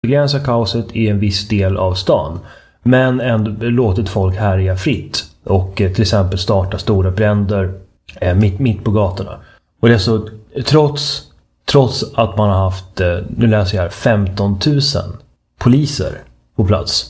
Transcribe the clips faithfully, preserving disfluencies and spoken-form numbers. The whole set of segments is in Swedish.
begränsa kaoset i en viss del av stan. Men ändå låtit folk härja fritt. Och eh, till exempel starta stora bränder eh, mitt, mitt på gatorna. Och det är så, trots, trots att man har haft, eh, nu läser jag här, femton tusen poliser på plats.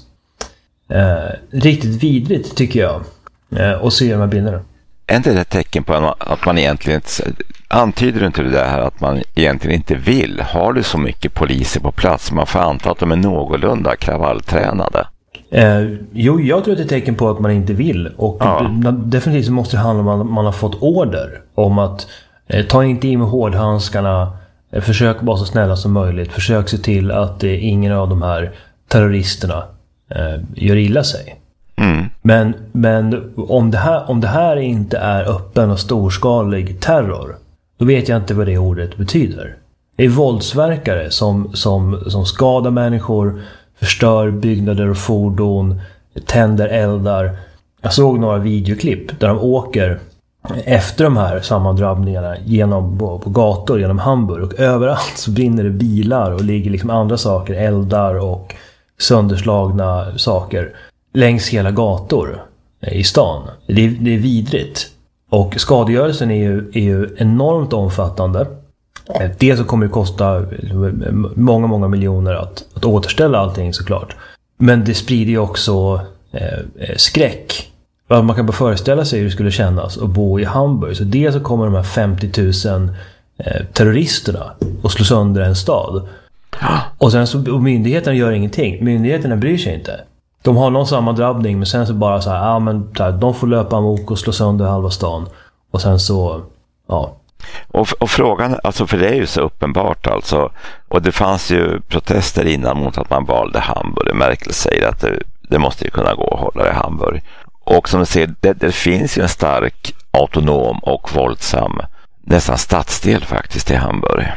Eh, riktigt vidrigt tycker jag. Eh, att se de här bilderna. Är inte det ett tecken på att man egentligen antyder inte det där att man egentligen inte vill? Har du så mycket poliser på plats? Man får anta att de är någorlunda kravalltränade. Eh, jo, jag tror att det är ett tecken på att man inte vill. Och ja. definitivt så måste det handla om att man har fått order om att eh, ta inte in med hårdhandskarna, eh, försök vara så snälla som möjligt, försök se till att eh, ingen av de här terroristerna eh, gör illa sig. Mm. Men, men om, det här, om det här inte är öppen och storskalig terror, då vet jag inte vad det ordet betyder. Det är våldsverkare som, som, som skadar människor, förstör byggnader och fordon, tänder eldar. Jag såg några videoklipp där de åker efter de här sammandrabbningarna genom, på, på gator genom Hamburg, och överallt så brinner det bilar och ligger liksom andra saker, eldar och sönderslagna saker längs hela gator i stan. Det är, det är vidrigt. Och skadegörelsen är ju, är ju enormt omfattande. Det så kommer det kosta många, många miljoner att, att återställa allting såklart. Men det sprider ju också eh, skräck. Man kan bara föreställa sig hur det skulle kännas att bo i Hamburg. Så det så kommer de här femtio tusen eh, terroristerna och slå sönder en stad. Och sen så och myndigheterna gör ingenting. Myndigheterna bryr sig inte. De har någon sammandrabbning, men sen så bara så här, ja men så här, de får löpa amok och slå sönder halva stan. Och sen så, ja. Och, och frågan, alltså för det är ju så uppenbart alltså, och det fanns ju protester innan mot att man valde Hamburg. Merkel säger att det, det måste ju kunna gå att hålla det i Hamburg. Och som du ser, det, det finns ju en stark, autonom och våldsam, nästan stadsdel faktiskt i Hamburg.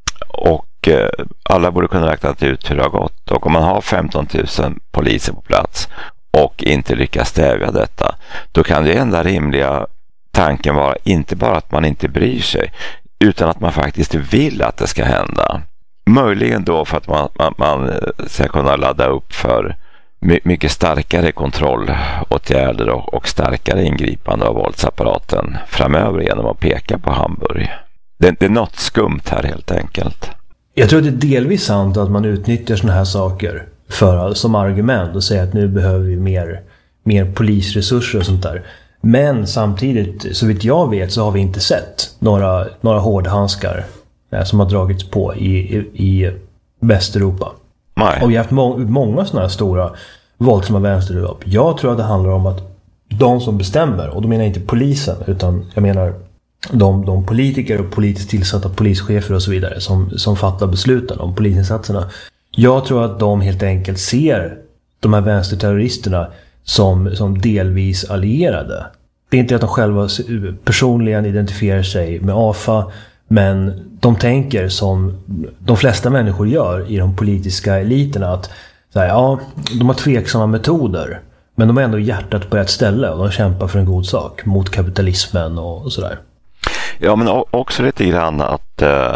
Och eh, alla borde kunna räkna ut hur det har gått. Och om man har femton tusen poliser på plats och inte lyckas stävja detta, då kan det enda rimliga tanken vara inte bara att man inte bryr sig, utan att man faktiskt vill att det ska hända. Möjligen då för att man, man, man ska kunna ladda upp för my, mycket starkare kontrollåtgärder och, och starkare ingripande av våldsapparaten framöver genom att peka på Hamburg. Det, det är något skumt här helt enkelt. Jag tror att det är delvis sant att man utnyttjar såna här saker för, som argument och säger att nu behöver vi mer, mer polisresurser och sånt där. Men samtidigt, så vitt jag vet, så har vi inte sett några, några hårdhandskar eh, som har dragits på i, i, i Västeuropa. Nej. Och vi har haft må- många sådana här stora våldsamma vänsterövergrepp. Jag tror att det handlar om att de som bestämmer, och då menar jag inte polisen, utan jag menar de, de politiker och politiskt tillsatta polischefer och så vidare som, som fattar besluten om polisinsatserna. Jag tror att de helt enkelt ser de här vänsterterroristerna som, som delvis allierade. Det är inte att de själva personligen identifierar sig med A F A, men de tänker som de flesta människor gör i de politiska eliterna, att så här, ja, de har tveksamma metoder, men de är ändå hjärtat på rätt ställe och de kämpar för en god sak mot kapitalismen och, och sådär. Ja, men också lite grann att uh,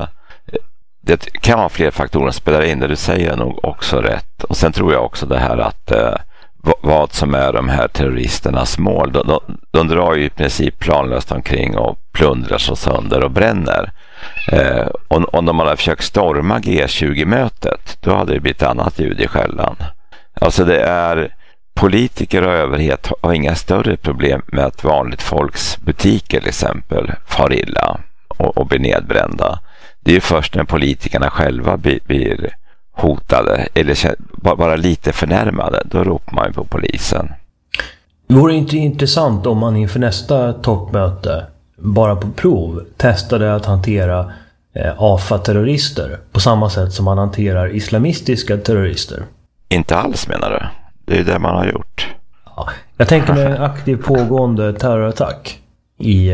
det kan vara fler faktorer som spelar in. Det du säger är nog också rätt. Och sen tror jag också det här att uh, vad som är de här terroristernas mål. De, de, de drar ju i princip planlöst omkring och plundrar så sönder och bränner. Eh, och om de hade försökt storma G tjugo-mötet, då hade det blivit annat ljud i skällan. Alltså det är politiker och överhet har inga större problem med att vanligt folks butiker till exempel far illa och, och blir nedbrända. Det är ju först när politikerna själva blir, blir hotade eller bara lite förnärmade, då ropar man på polisen. Det vore inte intressant om man inför nästa toppmöte bara på prov testade att hantera eh, A F A-terrorister på samma sätt som man hanterar islamistiska terrorister. Inte alls menar du? Det är ju det man har gjort. Ja, jag tänker mig en aktiv pågående terrorattack i,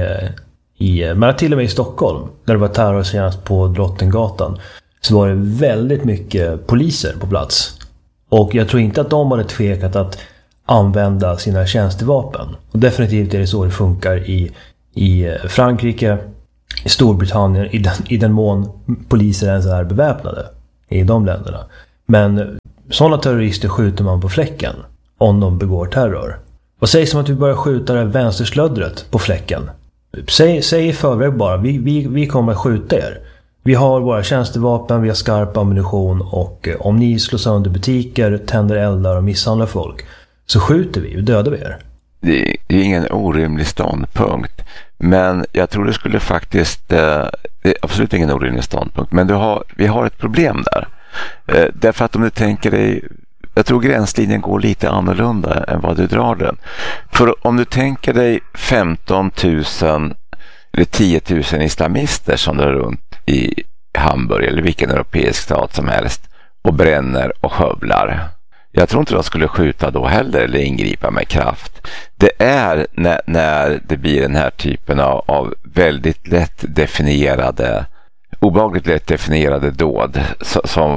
i, men till och med i Stockholm, där det var terror senast på Drottninggatan, så var det väldigt mycket poliser på plats. Och jag tror inte att de hade tvekat att använda sina tjänstevapen. Och definitivt är det så det funkar i, i Frankrike, i Storbritannien, i den, i den mån poliser ens är beväpnade i de länderna. Men sådana terrorister skjuter man på fläcken om de begår terror. Vad sägs om att vi börjar skjuta det vänsterslöddret på fläcken? Säg, säg i förväg bara, vi, vi, vi kommer att skjuta er. Vi har våra tjänstevapen, vi har skarp ammunition och eh, om ni slår sönder butiker, tänder eldar och misshandlar folk så skjuter vi och dödar vi er. Det är ingen orimlig ståndpunkt, men jag tror det skulle faktiskt, eh, det är absolut ingen orimlig ståndpunkt, men du har, vi har ett problem där. Eh, därför att om du tänker dig, jag tror gränslinjen går lite annorlunda än vad du drar den. För om du tänker dig femton tusen eller tio tusen islamister som drar runt i Hamburg eller vilken europeisk stat som helst och bränner och skövlar. Jag tror inte de skulle skjuta då heller eller ingripa med kraft. Det är när, när det blir den här typen av, av väldigt lätt definierade, obehagligt lätt definierade dåd som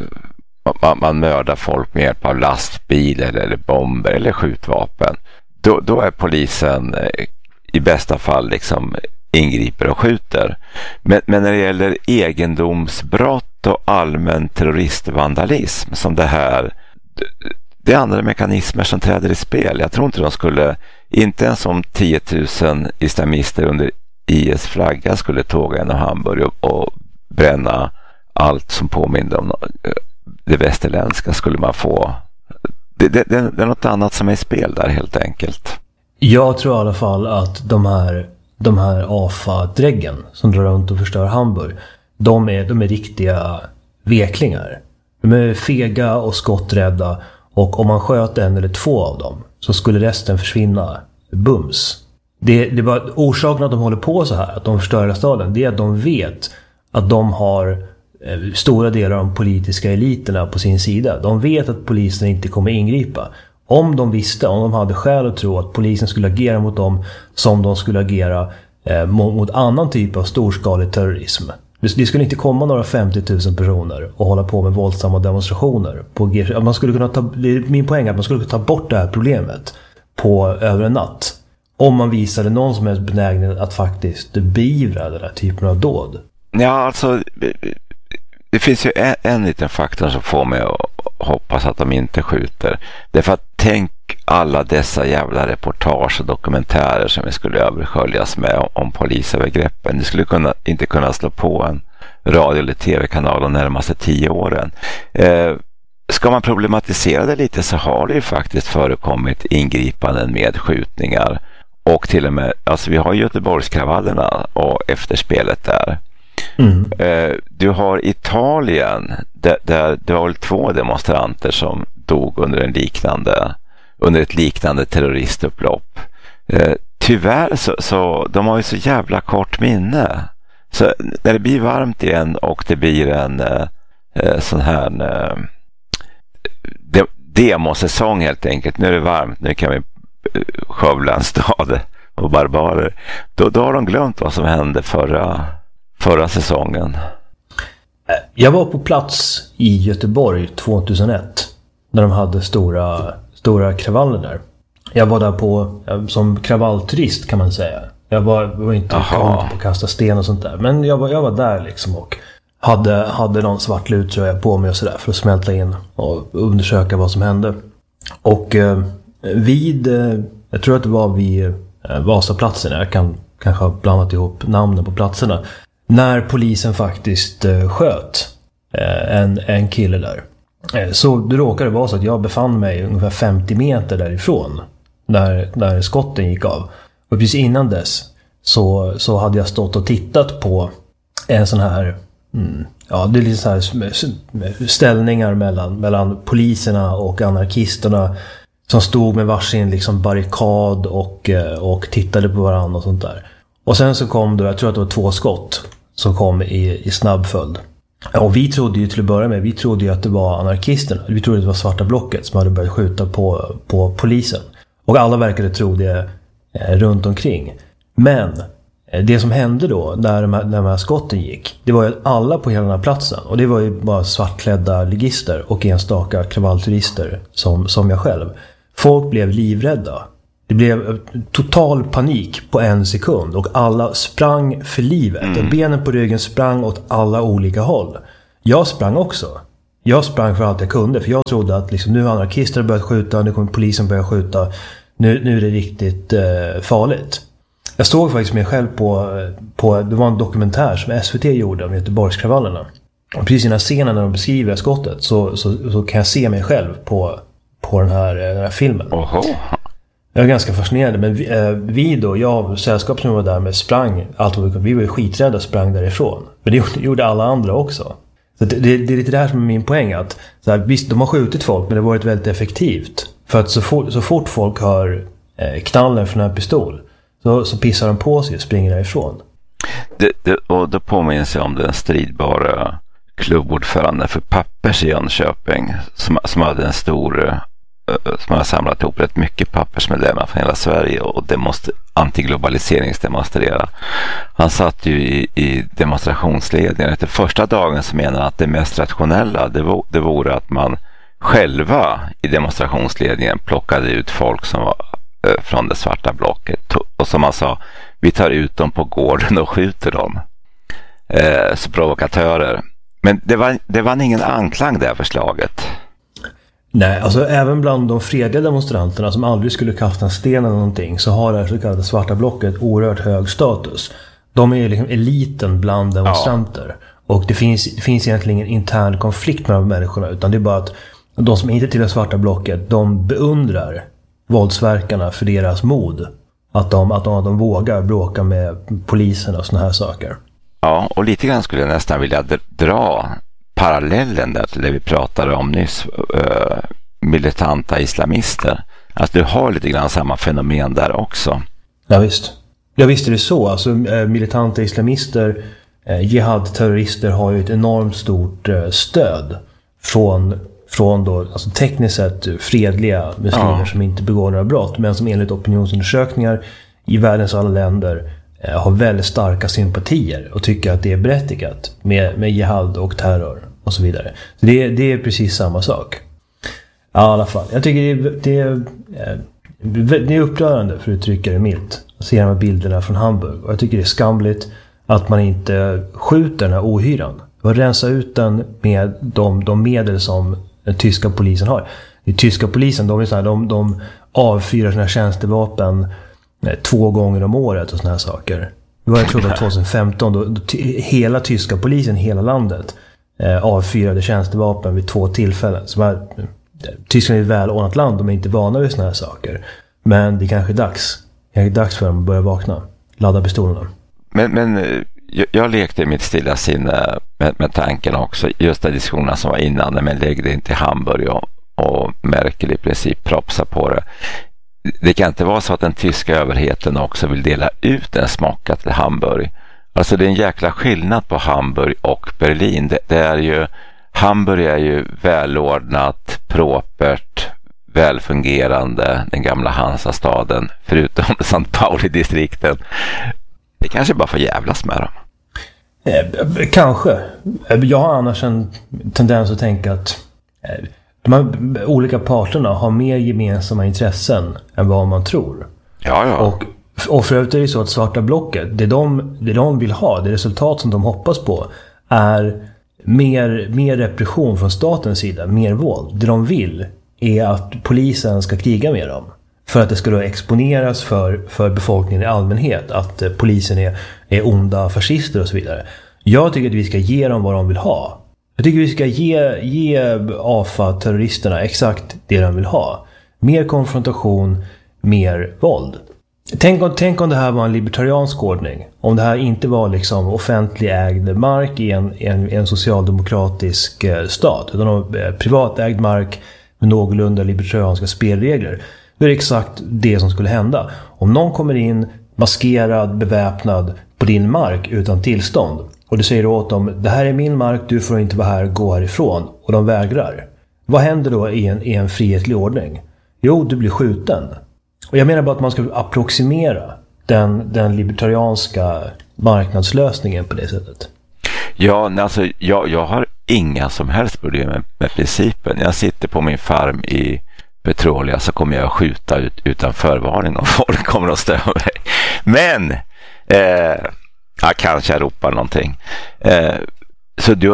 man, man mördar folk med hjälp av lastbilar eller bomber eller skjutvapen. Då, då är polisen i bästa fall liksom ingriper och skjuter. Men, men när det gäller egendomsbrott och allmän terroristvandalism som det här, det är andra mekanismer som träder i spel. Jag tror inte de skulle, inte ens om tio tusen islamister under I S flagga skulle tåga in i Hamburg och, och bränna allt som påminner om det västerländska skulle man få. Det, det, det, det är något annat som är i spel där helt enkelt. Jag tror i alla fall att de här de här A F A-dräggen som drar runt och förstör Hamburg, de är, de är riktiga veklingar. De är fega och skotträdda och om man sköt en eller två av dem så skulle resten försvinna bums. Det, det är bara orsaken att de håller på så här, att de förstör hela staden, det är att de vet att de har eh, stora delar av de politiska eliterna på sin sida. De vet att polisen inte kommer ingripa. Om de visste, om de hade skäl att tro att polisen skulle agera mot dem som de skulle agera eh, mot, mot annan typ av storskalig terrorism. Det skulle inte komma några femtio tusen personer och hålla på med våldsamma demonstrationer. På G- man skulle kunna ta, min poäng är att man skulle kunna ta bort det här problemet på över en natt. Om man visade någon som helst benägenhet att faktiskt beivra den här typen av dåd. Ja, alltså det finns ju en, en liten faktor som får mig att hoppas att de inte skjuter. Det är för att tänk alla dessa jävla reportage och dokumentärer som vi skulle översköljas med om, om polisövergreppen. Du skulle kunna, inte kunna slå på en radio- eller tv-kanal de närmaste tio åren. Eh, ska man problematisera det lite så har det ju faktiskt förekommit ingripanden med skjutningar. Och till och med, alltså vi har Göteborgskravallerna och efterspelet där. Mm. Eh, du har Italien där, där det var väl två demonstranter som dog under en liknande under ett liknande terroristupplopp. Eh, tyvärr så, så de har ju så jävla kort minne. Så när det blir varmt igen och det blir en eh, sån här eh, de, demosäsong helt enkelt. Nu är det varmt, nu kan vi skövla en stad och barbarer. Då, då har de glömt vad som hände förra, förra säsongen. Jag var på plats i Göteborg tjugohundraett när de hade stora stora kravaller där. Jag var där på som kravallturist kan man säga. Jag var, var inte, var inte på att kasta sten och sånt där. Men jag var, jag var där liksom och hade, hade någon svart lutröja på mig och sådär för att smälta in och undersöka vad som hände. Och eh, vid, eh, jag tror att det var vid eh, Vasaplatsen, jag kan kanske ha blandat ihop namnen på platserna, när polisen faktiskt eh, sköt eh, en, en kille där. Så det råkade vara så att jag befann mig ungefär femtio meter därifrån när, när skotten gick av. Och precis innan dess så, så hade jag stått och tittat på en sån här, mm, ja det är lite så här ställningar mellan, mellan poliserna och anarkisterna som stod med varsin liksom barrikad och, och tittade på varandra och sånt där. Och sen så kom det, jag tror att det var två skott som kom i, i snabb följd. Och vi trodde ju till att börja med, vi trodde ju att det var anarkisterna. Vi trodde att det var svarta blocket som hade börjat skjuta på, på polisen. Och alla verkade tro det eh, runt omkring. Men eh, det som hände då när de, här, när de här skotten gick, det var ju att alla på hela den här platsen, och det var ju bara svartklädda ligister och enstaka kravallturister som, som jag själv. Folk blev livrädda. Det blev total panik på en sekund och alla sprang för livet. Mm. Benen på ryggen sprang åt alla olika håll. Jag sprang också. Jag sprang för allt jag kunde. För jag trodde att liksom, nu har anarkister börjat skjuta. Nu kommer polisen börja skjuta. Nu, nu är det riktigt eh, farligt. Jag såg faktiskt mig själv på, på... Det var en dokumentär som S V T gjorde om Göteborgskravallerna. Och precis i den här scenen när de beskriver skottet så, så, så kan jag se mig själv på, på den, här, den här filmen. Oho. Jag är ganska fascinerande. Men vi, eh, vi då, jag och sällskap som var där med sprang allt vad vi kunde. Vi var ju skiträdda och sprang därifrån. Men det gjorde, gjorde alla andra också. Så det, det, det är lite det här som är min poäng. Att, så här, visst, de har skjutit folk men det har varit väldigt effektivt. För att så fort, så fort folk hör eh, knallen från en pistol så, så pissar de på sig och springer därifrån. Det, det, och då påminns jag om den stridbara klubbordförande för Pappers i Jönköping som, som hade en stor som hade samlat ihop rätt mycket pappersmedlemmar från hela Sverige och demonst- antiglobaliseringsdemonstrera. Han satt ju i, i demonstrationsledningen. Efter första dagen så menade han att det mest rationella det, v- det vore att man själva i demonstrationsledningen plockade ut folk som var eh, från det svarta blocket och som man sa, vi tar ut dem på gården och skjuter dem. Eh, så provokatörer. Men det var, det var ingen anklang det här förslaget. Nej, alltså även bland de fredliga demonstranterna som aldrig skulle kasta en sten eller någonting så har det här så kallade svarta blocket oerhört hög status. De är liksom eliten bland demonstranter. Ja. Och det finns, det finns egentligen ingen intern konflikt med de människorna utan det är bara att de som inte tillhör svarta blocket de beundrar våldsverkarna för deras mod. Att de, att de, att de vågar bråka med polisen och såna här saker. Ja, och lite grann skulle jag nästan vilja dra parallellen där till det vi pratade om nyss, uh, militanta islamister. Alltså du har lite grann samma fenomen där också. Ja visst. Ja visst är det så. Alltså uh, militanta islamister, uh, jihad-terrorister har ju ett enormt stort uh, stöd från, från då, alltså tekniskt sett fredliga muslimer ja. Som inte begår några brott men som enligt opinionsundersökningar i världens alla länder har väldigt starka sympatier och tycker att det är berättigat med, med jihad och terror och så vidare. Så det, det är precis samma sak. Ja, i alla fall. Jag tycker det, det, det är upprörande för att uttrycka det milt. Att se de här bilderna från Hamburg. Och jag tycker det är skamligt att man inte skjuter den här ohyran. Och rensa ut den med de, de medel som den tyska polisen har. Den tyska polisen, de, är så här, de, de avfyrar sina tjänstevapen två gånger om året och såna här saker. Det var jag tror att tjugohundrafemton då, då t- hela tyska polisen i hela landet eh, avfyrade tjänstevapen vid två tillfällen. Så var, Tyskland är ett välordnat land, de är inte vana vid såna här saker. Men det är kanske dags. Det är dags för dem att börja vakna. Ladda pistolerna. Men, men jag, jag lekte i mitt stilla sinne med, med tanken också. Just den diskussionen som var innan. Men lägg det inte i Hamburg och, och Merkel i princip propsa på det. Det kan inte vara så att den tyska överheten också vill dela ut en smocka till Hamburg. Alltså det är en jäkla skillnad på Hamburg och Berlin. Det, det är ju, Hamburg är ju välordnat, propert, välfungerande, den gamla Hansastaden, förutom Sankt Pauli-distrikten. Det kanske bara får jävlas med dem. Eh, kanske. Jag har annars en tendens att tänka att eh, de här olika parterna har mer gemensamma intressen än vad man tror. Ja, ja. Och, och för övrigt är det så att svarta blocket, det de, det de vill ha, det resultat som de hoppas på, är mer, mer repression från statens sida, mer våld. Det de vill är att polisen ska kriga med dem. För att det ska då exponeras för, för befolkningen i allmänhet att eh, polisen är, är onda fascister och så vidare. Jag tycker att vi ska ge dem vad de vill ha. Jag tycker vi ska ge, ge A F A-terroristerna exakt det de vill ha. Mer konfrontation, mer våld. Tänk om, tänk om det här var en libertariansk ordning. Om det här inte var liksom offentlig ägd mark i en, en, en socialdemokratisk eh, stat. Utan eh, privatägd mark med någorlunda libertarianska spelregler. Det är exakt det som skulle hända. Om någon kommer in maskerad, beväpnad på din mark utan tillstånd. Och du säger åt dem, det här är min mark, du får inte vara här, gå härifrån. Och de vägrar. Vad händer då i en, i en frihetlig ordning? Jo, du blir skjuten. Och jag menar bara att man ska approximera den, den libertarianska marknadslösningen på det sättet. Ja, alltså jag, jag har inga som helst problem med, med principen. Jag sitter på min farm i Petrolia så kommer jag att skjuta ut utan förvarning om folk kommer att störa mig. Men eh, jag kanske jag ropar någonting. Eh, så du, du har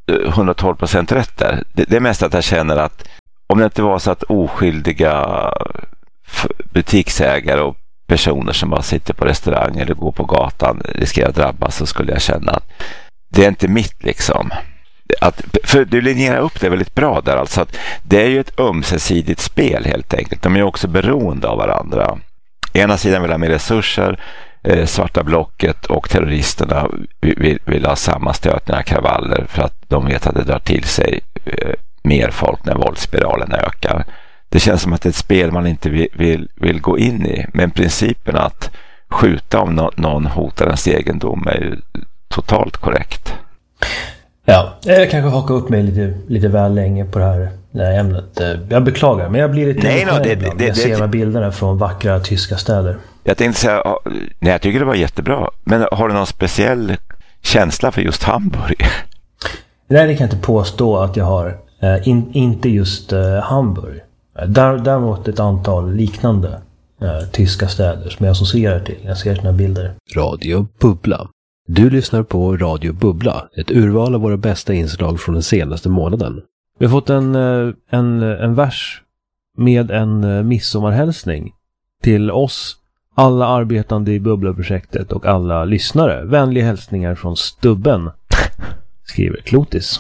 hundratolv procent rätt där. Det, det är mest att jag känner att om det inte var så att oskyldiga butiksägare och personer som bara sitter på restaurang eller går på gatan riskerar att drabbas, så skulle jag känna att det är inte mitt liksom. Att, för du linjerar upp det väldigt bra där, alltså att det är ju ett ömsesidigt spel helt enkelt. De är ju också beroende av varandra. Ena sidan vill ha mer resurser, eh, svarta blocket och terroristerna vill, vill ha samma stötningar, kravaller, för att de vet att det drar till sig eh, mer folk när våldsspiralen ökar. Det känns som att det är ett spel man inte vill, vill, vill gå in i, men principen att skjuta om no- någon hotar ens egendom är ju totalt korrekt. Ja, jag kanske hakar upp mig lite, lite väl länge på det här, det här ämnet. Jag beklagar, men jag blir lite nej, no, det, det, jag det, ser de det, här bilderna från vackra tyska städer. Jag tänkte säga, nej, jag tycker det var jättebra. Men har du någon speciell känsla för just Hamburg? Nej, det kan jag inte påstå att jag har. In, inte just uh, Hamburg. Där, däremot ett antal liknande uh, tyska städer som jag associerar till. Jag ser såna bilder. Radio Bubbla. Du lyssnar på Radio Bubbla, ett urval av våra bästa inslag från den senaste månaden. Vi har fått en, en, en vers med en midsommarhälsning till oss, alla arbetande i Bubbla-projektet och alla lyssnare. Vänliga hälsningar från Stubben, skriver Klotis.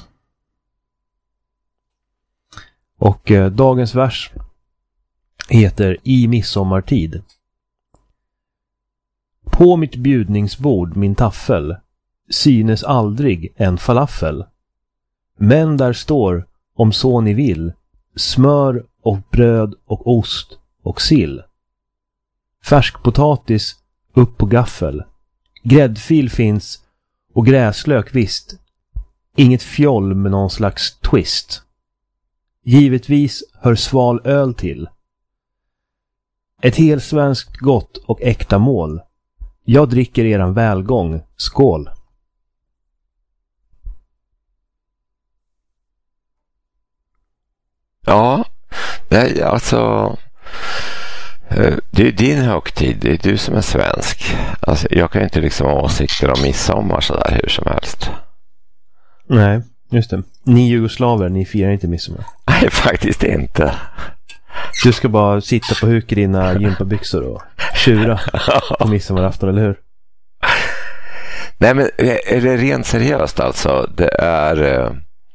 Och eh, dagens vers heter I midsommartid. På mitt bjudningsbord min taffel synes aldrig en falafel. Men där står, om så ni vill, smör och bröd och ost och sill. Färsk potatis upp på gaffel. Gräddfil finns och gräslök visst. Inget fjoll med någon slags twist. Givetvis hör sval öl till. Ett helsvenskt gott och äkta mål. Jag dricker eran välgång. Skål! Ja, nej, alltså det är din högtid, det är du som är svensk. Alltså, jag kan inte liksom ha åsikter om midsommar sådär hur som helst. Nej, just det. Ni jugoslaver, ni firar inte midsommar. Nej, faktiskt inte. Du ska bara sitta på huk i dina gympabyxor och tjura på midsommarafton, eller hur? Nej, men är det rent seriöst alltså? Det är eh,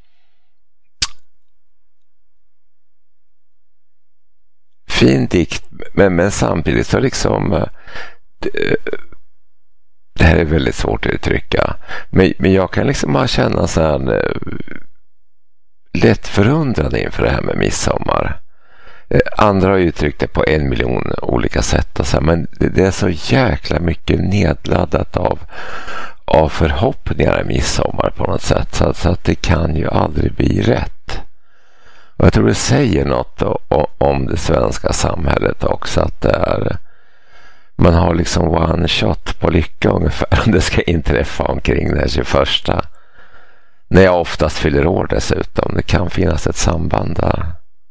fin dikt, men, men samtidigt så liksom eh, det, det här är väldigt svårt att uttrycka, men, men jag kan liksom bara känna så här eh, lätt förundrad inför det här med midsommar. Andra har uttryckt det på en miljon olika sätt och så här, men det, det är så jäkla mycket nedladdat av, av förhoppningar i midsommar på något sätt, så, så att det kan ju aldrig bli rätt. Och jag tror det säger något då, om det svenska samhället också, att det är, man har liksom one shot på lycka ungefär om det ska inträffa omkring den tjugoförsta. När jag oftast fyller år dessutom. Det kan finnas ett samband där.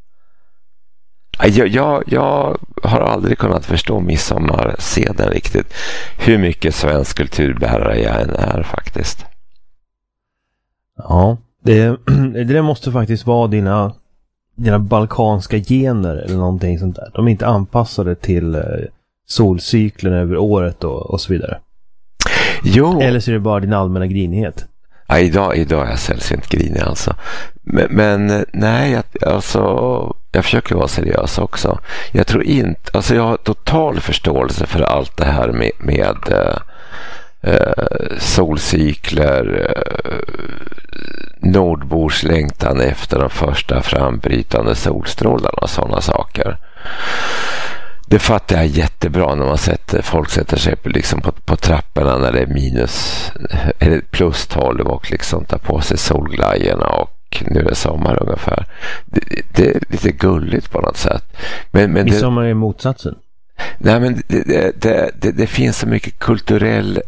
Jag, jag, jag har aldrig kunnat förstå midsommarseden riktigt. Hur mycket svensk kulturbärare jag än är faktiskt. Ja, det, det måste faktiskt vara dina, dina balkanska gener eller någonting sånt där. De är inte anpassade till solcyklen över året och, och så vidare. Jo. Eller så är det bara din allmänna grinighet. Ja, idag, idag är jag sällsynt grinig alltså. Men, men nej, jag, alltså, jag försöker vara seriös också. Jag tror inte, alltså jag har total förståelse för allt det här med, med eh, solcykler, eh, nordbors längtan efter de första frambrytande solstrålarna och sådana saker. Det fattar jag jättebra när man sätter, folk sätter sig liksom på, på trapporna när det är minus eller plus tolv och liksom tar på sig solglajjorna och nu är det sommar ungefär. Det, det är lite gulligt på något sätt. Men, men midsommar är motsatsen. Nej, men det, det, det, det, det finns så mycket kulturell...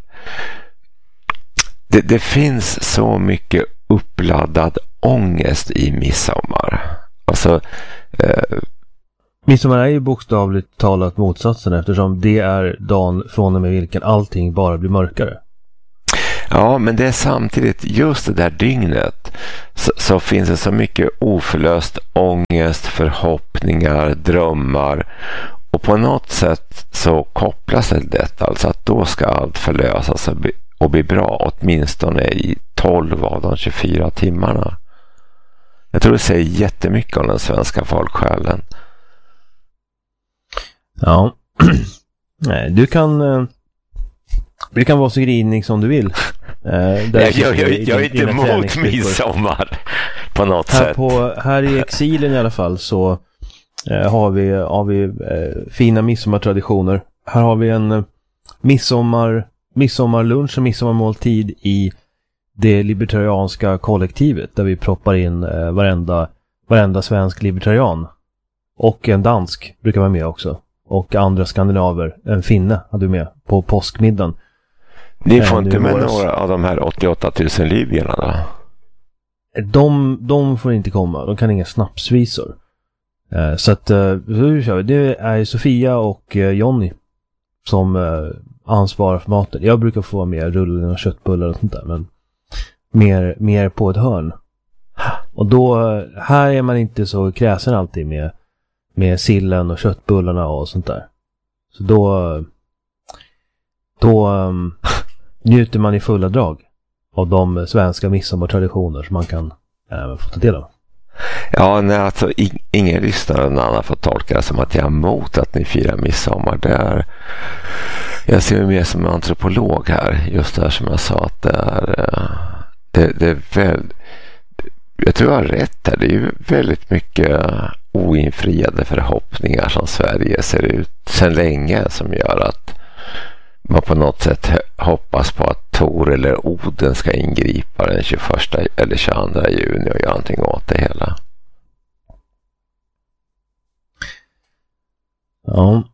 Det, det finns så mycket uppladdad ångest i midsommar. Alltså... Eh, midsommar är ju bokstavligt talat motsatsen, eftersom det är dagen från och med vilken allting bara blir mörkare. Ja, men det är samtidigt just det där dygnet så, så finns det så mycket oförlöst ångest, förhoppningar, drömmar, och på något sätt så kopplas det detta, alltså att då ska allt förlösas och bli, och bli bra åtminstone i tolv av de tjugofyra timmarna. Jag tror det säger jättemycket om den svenska folksjälen. Ja. Nej, du kan du kan vara så grinig som du vill. jag, jag, jag, jag är inte emot midsommar på något här sätt. På, här i exilen i alla fall så eh, har vi, har vi eh, fina midsommartraditioner. Här har vi en eh, midsommar, midsommarlunch och midsommarmåltid i det libertarianska kollektivet där vi proppar in eh, varenda, varenda svensk libertarian. Och en dansk brukar vara med också. Och andra skandinaver, en finne hade vi med på påskmiddagen. Ni får inte med några av de här åttioåtta tusen libyerna då? De, de får inte komma, de kan inga snapsvisor. Eh, så att, eh, hur kör vi? Det är Sofia och eh, Jonny som eh, ansvarar för maten. Jag brukar få med rullen och köttbullar och sånt där, men mer, mer på ett hörn. Och då, här är man inte så kräsen alltid med med sillen och köttbullarna och sånt där. Så då då um, njuter man i fulla drag av de svenska midsommartraditioner som man kan äh, få ta del av. Ja, nej, alltså in, ingen lyssnare eller annan får tolka det som att jag är emot att ni firar midsommar. Det är, jag ser mig mer som en antropolog här, just det här som jag sa, att det är det, det är väl, jag tror jag har rätt här, det är ju väldigt mycket oinfriade förhoppningar som Sverige ser ut sedan länge, som gör att man på något sätt hoppas på att Tor eller Oden ska ingripa den tjugoförsta eller tjugoandra juni och göra någonting åt det hela. Ja.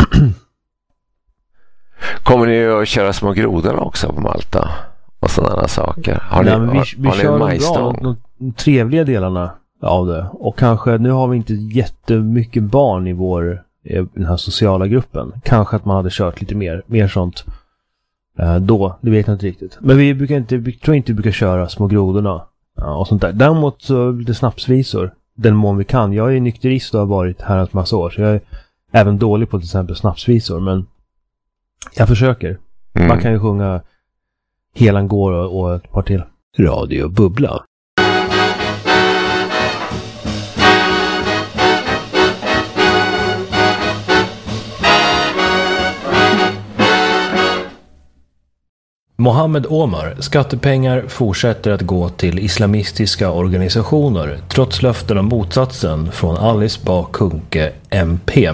Kommer ni att köra små grodor också på Malta och sådana saker? Har ni, Nej, vi, har, vi har ni kör en bra, majstång? de, de trevliga delarna av det. Och kanske, nu har vi inte jättemycket barn i vår i den här sociala gruppen. Kanske att man hade kört lite mer, mer sånt eh, då, det vet jag inte riktigt. Men vi brukar inte, vi tror inte vi brukar köra små grodorna ja, och sånt där. Däremot så lite snapsvisor, den mån vi kan. Jag är nykterist och har varit här ett massa år, så jag är även dålig på till exempel snapsvisor, men jag försöker. Mm. Man kan ju sjunga Helan går och, och ett par till. Radio Bubbla. Mohammed Omar, skattepengar fortsätter att gå till islamistiska organisationer trots löften om motsatsen från Alice Bah Kuhnke M P.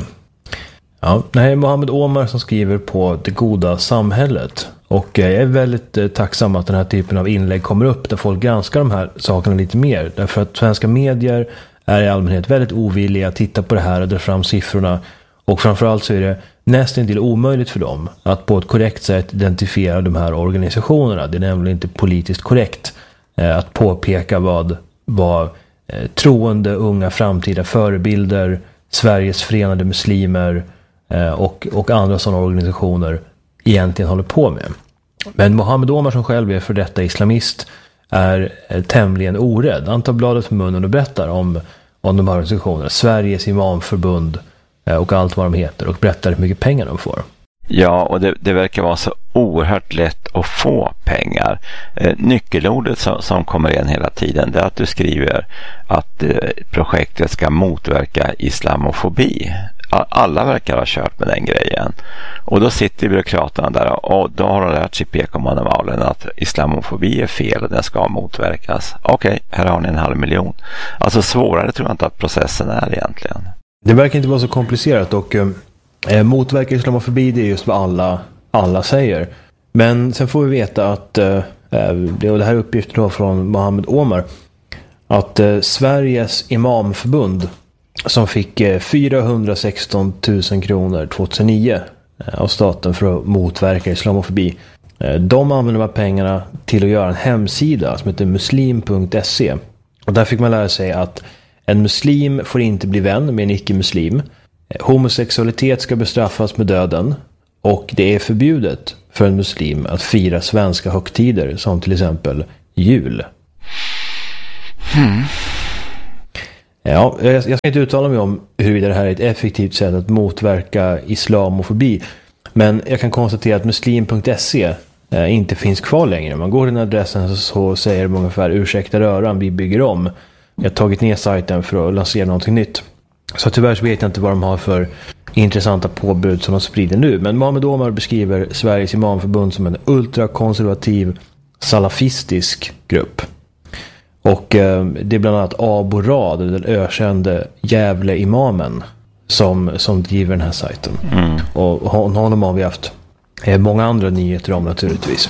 Ja, det här är Mohammed Omar som skriver på Det goda samhället. Och jag är väldigt tacksam att den här typen av inlägg kommer upp där folk granskar de här sakerna lite mer. Därför att svenska medier är i allmänhet väldigt ovilliga att titta på det här och dra fram siffrorna. Och framförallt så är det nästan till omöjligt för dem att på ett korrekt sätt identifiera de här organisationerna. Det är nämligen inte politiskt korrekt eh, att påpeka vad, vad eh, troende unga framtida förebilder, Sveriges förenade muslimer eh, och, och andra sådana organisationer egentligen håller på med. Men Mohammed Omar som själv är för detta islamist är eh, tämligen orädd. Han tar bladet för munnen och berättar om, om de här organisationerna. Sveriges imamförbund och allt vad de heter och berättar hur mycket pengar de får. Ja, och det, det verkar vara så oerhört lätt att få pengar. Eh, nyckelordet som, som kommer igen hela tiden, det är att du skriver att eh, projektet ska motverka islamofobi. Alla verkar ha kört med den grejen. Och då sitter byråkraterna där och då har de lärt sig peka manualen att islamofobi är fel och den ska motverkas. Okej, okay, här har ni en halv miljon. Alltså svårare tror jag inte att processen är egentligen. Det verkar inte vara så komplicerat och eh, motverka islamofobi, det är just vad alla, alla säger. Men sen får vi veta att, eh, det, och det här är uppgifter då från Mohammed Omar, att eh, Sveriges imamförbund som fick eh, fyrahundrasexton tusen kronor tjugohundranio eh, av staten för att motverka islamofobi. Eh, de använder de här pengarna till att göra en hemsida som heter muslim punkt se. Och där fick man lära sig att en muslim får inte bli vän med en icke-muslim. Homosexualitet ska bestraffas med döden. Och det är förbjudet för en muslim att fira svenska högtider som till exempel jul. Mm. Ja, jag, jag ska inte uttala mig om huruvida det här är ett effektivt sätt att motverka islamofobi. Men jag kan konstatera att muslim punkt se eh, inte finns kvar längre. Man går till den adressen så, så säger de ungefär ursäkta röran, vi bygger om. Jag har tagit ner sajten för att lansera någonting nytt. Så tyvärr så vet jag inte vad de har för intressanta påbud som de sprider nu. Men Mohammed Omar beskriver Sveriges imamförbund som en ultrakonservativ salafistisk grupp. Och eh, det är bland annat Abu Rad, den ökände Gävle-imamen som, som driver den här sajten. Mm. Och honom har vi haft eh, många andra nyheter om naturligtvis.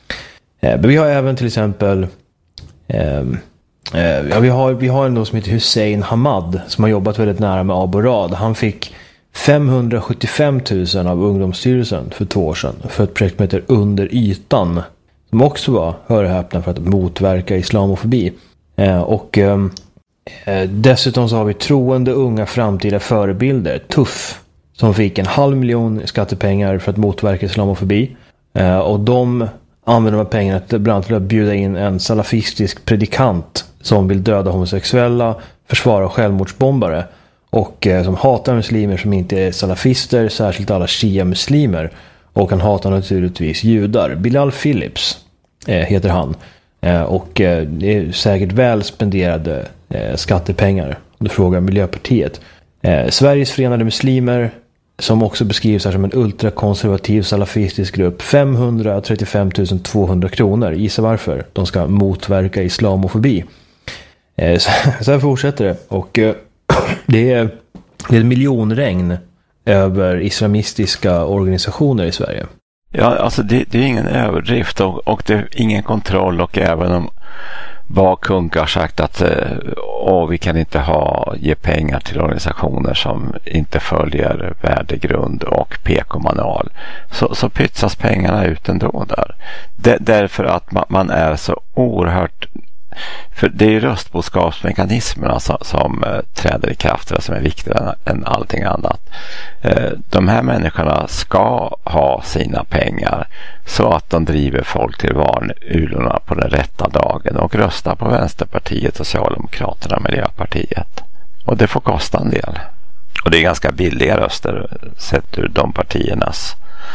Eh, men vi har även till exempel eh, eh, ja, vi har, vi har en som heter Hussein Hamad som har jobbat väldigt nära med Abu Rad. Han fick femhundrasjuttiofem tusen av Ungdomsstyrelsen för två år sedan för ett projekt som heter Under ytan. Som också var, hör och häpna, för att motverka islamofobi. Eh, och eh, dessutom så har vi troende unga framtida förebilder, Tuff, som fick en halv miljon skattepengar för att motverka islamofobi. Eh, och de använder de här pengarna bland annat till att bjuda in en salafistisk predikant som vill döda homosexuella, försvara självmordsbombare och eh, som hatar muslimer som inte är salafister, särskilt alla shia-muslimer. Och han hatar naturligtvis judar. Bilal Phillips eh, heter han. Eh, och eh, det är säkert väl spenderade eh, skattepengar. Du frågar Miljöpartiet. Eh, Sveriges förenade muslimer, som också beskrivs här som en ultrakonservativ salafistisk grupp. femhundratrettiofem tusen tvåhundra kronor. Gissa varför? De ska motverka islamofobi. Eh, så, så här fortsätter det. Och eh, det är, det är ett miljonregn över islamistiska organisationer i Sverige. Ja, alltså det, det är ingen överdrift och, och det är ingen kontroll, och även om Bakunk har sagt att åh, vi kan inte ha, ge pengar till organisationer som inte följer värdegrund och P K-manual, så, så pytsas pengarna ut ändå där. D- därför att man, man är så oerhört. För det är ju röstboskapsmekanismerna som, som eh, träder i kraft, som är viktigare än, än allting annat. Eh, de här människorna ska ha sina pengar så att de driver folk till varnulorna på den rätta dagen och röstar på Vänsterpartiet, Socialdemokraterna, Miljöpartiet. Och det får kosta en del. Och det är ganska billiga röster sett ur de partiernas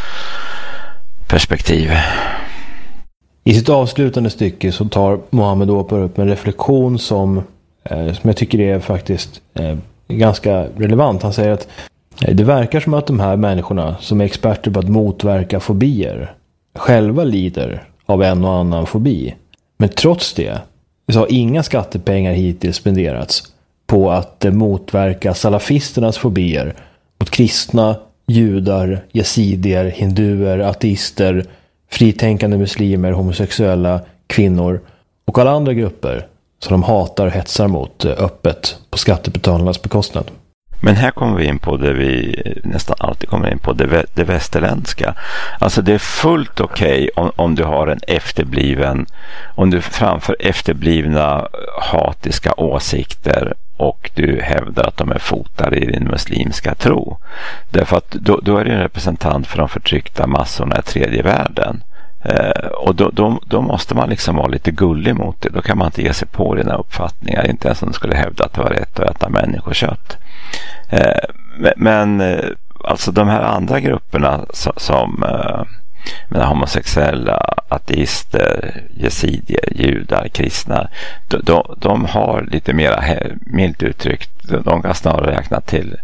perspektiv. I sitt avslutande stycke så tar Mohammed Omar upp en reflektion som, eh, som jag tycker är faktiskt eh, ganska relevant. Han säger att eh, det verkar som att de här människorna som är experter på att motverka fobier själva lider av en och annan fobi. Men trots det så har inga skattepengar hittills spenderats på att eh, motverka salafisternas fobier mot kristna, judar, yazidier, hinduer, ateister, fritänkande muslimer, homosexuella, kvinnor och alla andra grupper som de hatar och hetsar mot öppet på skattebetalarnas bekostnad. Men här kommer vi in på det vi nästan alltid kommer in på, det, det västerländska. Alltså det är fullt okej okay om, om du har en efterbliven, om du framför efterblivna hatiska åsikter och du hävdar att de är fotade i din muslimska tro. Därför att då, då är du en representant för de förtryckta massorna i tredje världen. Eh, och då, då, då måste man liksom vara lite gullig mot det. Då kan man inte ge sig på dina uppfattningar. Inte ens om du skulle hävda att det var rätt att äta människokött. Eh, men eh, alltså de här andra grupperna som, som eh, menar, homosexuella, ateister, yazidier, judar, kristna, de, de, de har lite mera milt uttryckt, de kan snarare räkna till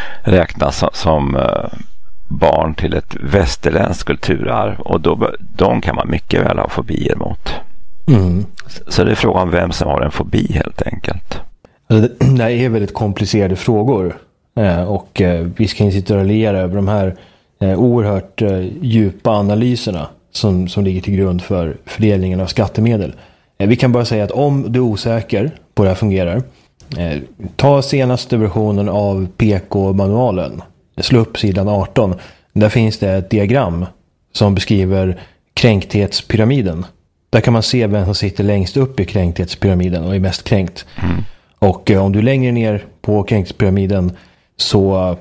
räkna som, som uh, barn till ett västerländskt kulturarv, och då, de kan man mycket väl ha fobier mot. Mm. Så, så det är frågan vem som har en fobi helt enkelt. Det, det här är väldigt komplicerade frågor eh, och eh, vi ska inte sitta och raljera över de här Eh, oerhört eh, djupa analyserna som, som ligger till grund för fördelningen av skattemedel. Eh, vi kan bara säga att om du är osäker på hur det här fungerar, eh, ta senaste versionen av P K-manualen. Slå upp sidan arton. Där finns det ett diagram som beskriver kränktetspyramiden. Där kan man se vem som sitter längst upp i kränktetspyramiden och är mest kränkt. Mm. Och eh, om du är längre ner på kränktetspyramiden så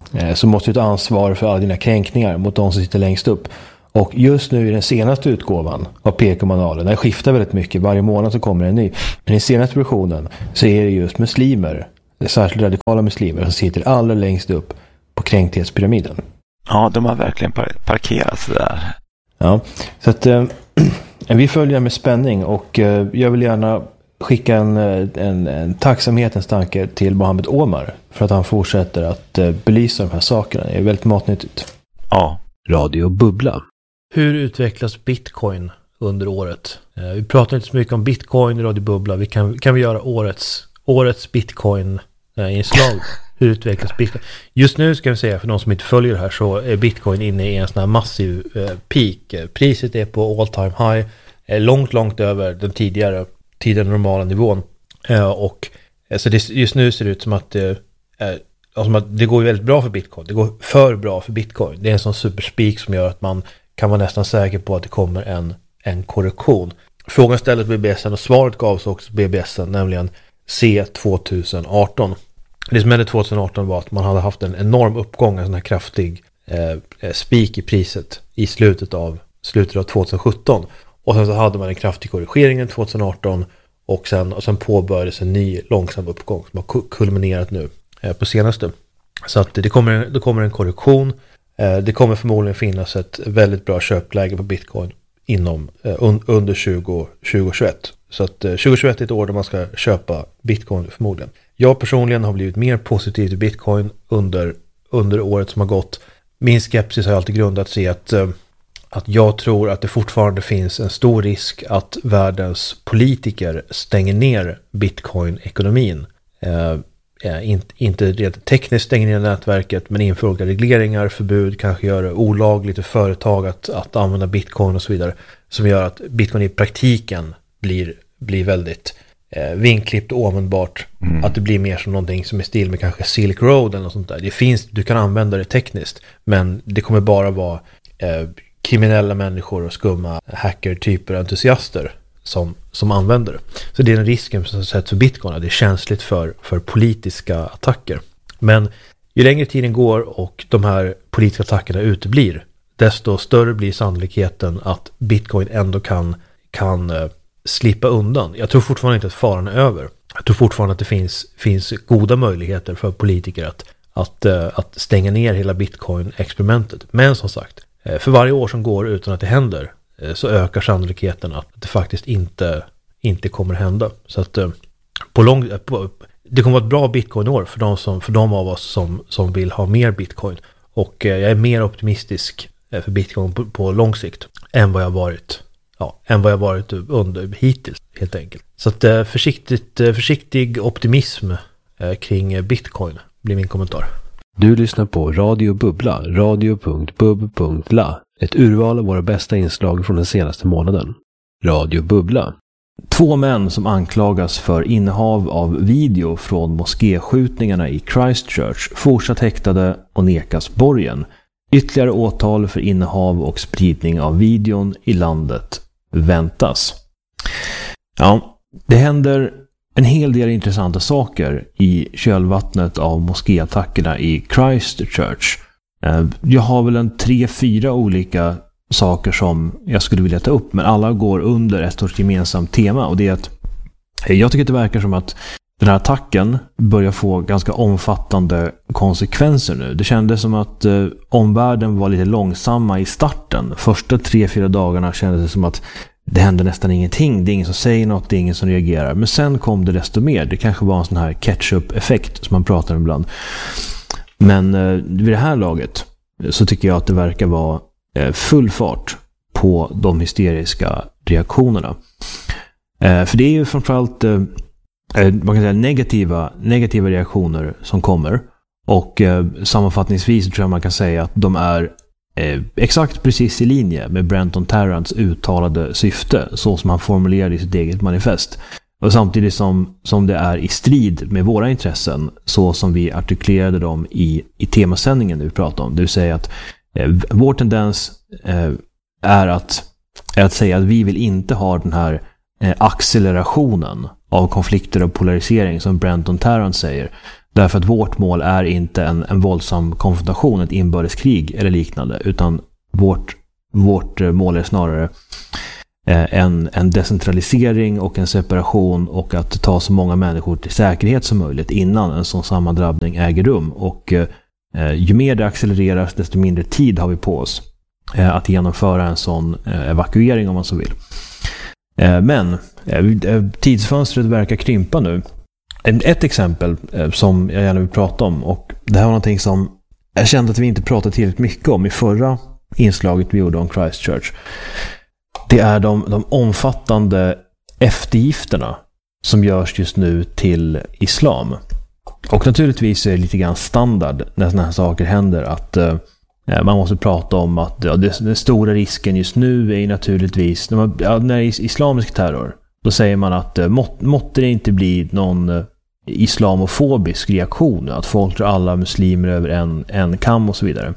eh, så måste du ta ansvar för alla dina kränkningar mot de som sitter längst upp. Och just nu i den senaste utgåvan av P K-manualen, den skiftar väldigt mycket, varje månad så kommer en ny. Men i den senaste versionen så är det just muslimer, det är särskilt radikala muslimer, som sitter allra längst upp på kränkthetspyramiden. Ja, de har verkligen parkerat sig där. Ja, så att eh, vi följer med spänning, och eh, jag vill gärna skicka en, en, en tacksamhetens tanke till Mohammed Omar för att han fortsätter att eh, belysa de här sakerna. Det är väldigt matnyttigt. Ja. Radio Bubbla. Hur utvecklas Bitcoin under året? Eh, vi pratar inte så mycket om Bitcoin i Radio Bubbla. Vi kan, kan vi göra årets, årets Bitcoin-inslag? Eh, Hur utvecklas Bitcoin? Just nu ska vi säga, för de som inte följer det här, så är Bitcoin inne i en sån här massiv eh, peak. Priset är på all time high. Eh, långt, långt över den tidigare, tidigare normala nivån. Eh, och eh, så det, just nu ser det ut som att, eh, alltså att det går väldigt bra för Bitcoin. Det går för bra för Bitcoin. Det är en sån superspik som gör att man kan vara nästan säker på att det kommer en, en korrektion. Frågan ställdes B B S och svaret gavs också B B S, nämligen C tjugoarton. Det som hände tjugoarton var att man hade haft en enorm uppgång, en sån här kraftig eh, spik i priset i slutet av, slutet av tjugosjutton. Och sen så hade man en kraftig korrigering tjugoarton, och sen, och sen påbörjades en ny långsam uppgång som har kulminerat nu eh, på senaste. Så att det kommer, det kommer en korrektion. Eh, det kommer förmodligen finnas ett väldigt bra köpläge på Bitcoin inom eh, un, under tjugo tjugohundratjugoett. Så att eh, tjugohundratjugoett är ett år där man ska köpa Bitcoin förmodligen. Jag personligen har blivit mer positiv till Bitcoin under, under året som har gått. Min skepsis har alltid grundat sig i att, eh, att jag tror att det fortfarande finns en stor risk att världens politiker stänger ner Bitcoin-ekonomin. Eh, inte, inte rent tekniskt stänger ner nätverket, men inför olika regleringar, förbud, kanske gör det olagligt för företag att, att använda Bitcoin och så vidare, som gör att Bitcoin i praktiken blir, blir väldigt eh, vinklippt och användbart. Mm. Att det blir mer som någonting som är stil med kanske Silk Road eller något sånt där. Det finns, du kan använda det tekniskt, men det kommer bara vara eh, kriminella människor och skumma hacker-typer, entusiaster som, som använder det. Så det är en risken som sätts för Bitcoin, att det är känsligt för, för politiska attacker. Men ju längre tiden går och de här politiska attackerna uteblir, desto större blir sannolikheten att Bitcoin ändå kan, kan eh, slippa undan. Jag tror fortfarande inte att faran är över. Jag tror fortfarande att det finns, finns goda möjligheter för politiker att, att, eh, att stänga ner hela Bitcoin-experimentet. Men som sagt, eh, för varje år som går utan att det händer, eh, så ökar sannolikheten att det faktiskt inte, inte kommer hända. Så att eh, på lång, på, det kommer vara ett bra Bitcoin-år för de, som, för de av oss som, som vill ha mer Bitcoin. Och eh, jag är mer optimistisk eh, för Bitcoin på, på lång sikt än vad jag varit Ja, än vad jag varit under hittills, helt enkelt. Så att eh, försiktigt, eh, försiktig optimism eh, kring Bitcoin blir min kommentar. Du lyssnar på Radio Bubbla, radio punkt bub punkt la. Ett urval av våra bästa inslag från den senaste månaden. Radio Bubbla. Två män som anklagas för innehav av video från moskéskjutningarna i Christchurch fortsatt häktade och nekas borgen. Ytterligare åtal för innehav och spridning av videon i landet väntas. Ja, det händer en hel del intressanta saker i kölvattnet av moskéattackerna i Christchurch. Jag har väl en tre, fyra olika saker som jag skulle vilja ta upp, men alla går under ett sorts gemensamt tema, och det är att jag tycker att det verkar som att den här attacken börjar få ganska omfattande konsekvenser nu. Det kändes som att eh, omvärlden var lite långsamma i starten. Första tre, fyra dagarna kändes det som att det hände nästan ingenting. Det är ingen som säger något, det är ingen som reagerar. Men sen kom det desto mer. Det kanske var en sån här ketchup-effekt som man pratar om ibland. Men eh, vid det här laget så tycker jag att det verkar vara eh, full fart på de hysteriska reaktionerna. Eh, för det är ju framförallt eh, man kan säga negativa, negativa reaktioner som kommer, och eh, sammanfattningsvis tror jag man kan säga att de är eh, exakt precis i linje med Brenton Tarrants uttalade syfte, så som han formulerade i sitt eget manifest, och samtidigt som, som det är i strid med våra intressen, så som vi artikulerade dem i, i temasändningen vi pratade om. Det vill säga att eh, vår tendens eh, är, att, är att säga att vi vill inte ha den här eh, accelerationen av konflikter och polarisering som Brenton Tarrant säger. Därför att vårt mål är inte en, en våldsam konfrontation, ett inbördeskrig eller liknande, utan vårt, vårt mål är snarare eh, en, en decentralisering och en separation och att ta så många människor till säkerhet som möjligt innan en sån sammandrabbning äger rum. Och eh, ju mer det accelereras, desto mindre tid har vi på oss eh, att genomföra en sån eh, evakuering om man så vill. Eh, men eh, tidsfönstret verkar krympa nu. Ett exempel eh, som jag gärna vill prata om, och det här var någonting som jag kände att vi inte pratade tillräckligt mycket om i förra inslaget vi gjorde om Christchurch. Det är de, de omfattande eftergifterna som görs just nu till islam. Och naturligtvis är det lite grann standard när sådana här saker händer att eh, man måste prata om att ja, det, den stora risken just nu är naturligtvis när, man, ja, när det är islamisk terror. Då säger man att eh, må, måtte det inte bli någon eh, islamofobisk reaktion, att folk drar alla muslimer över en, en kam och så vidare.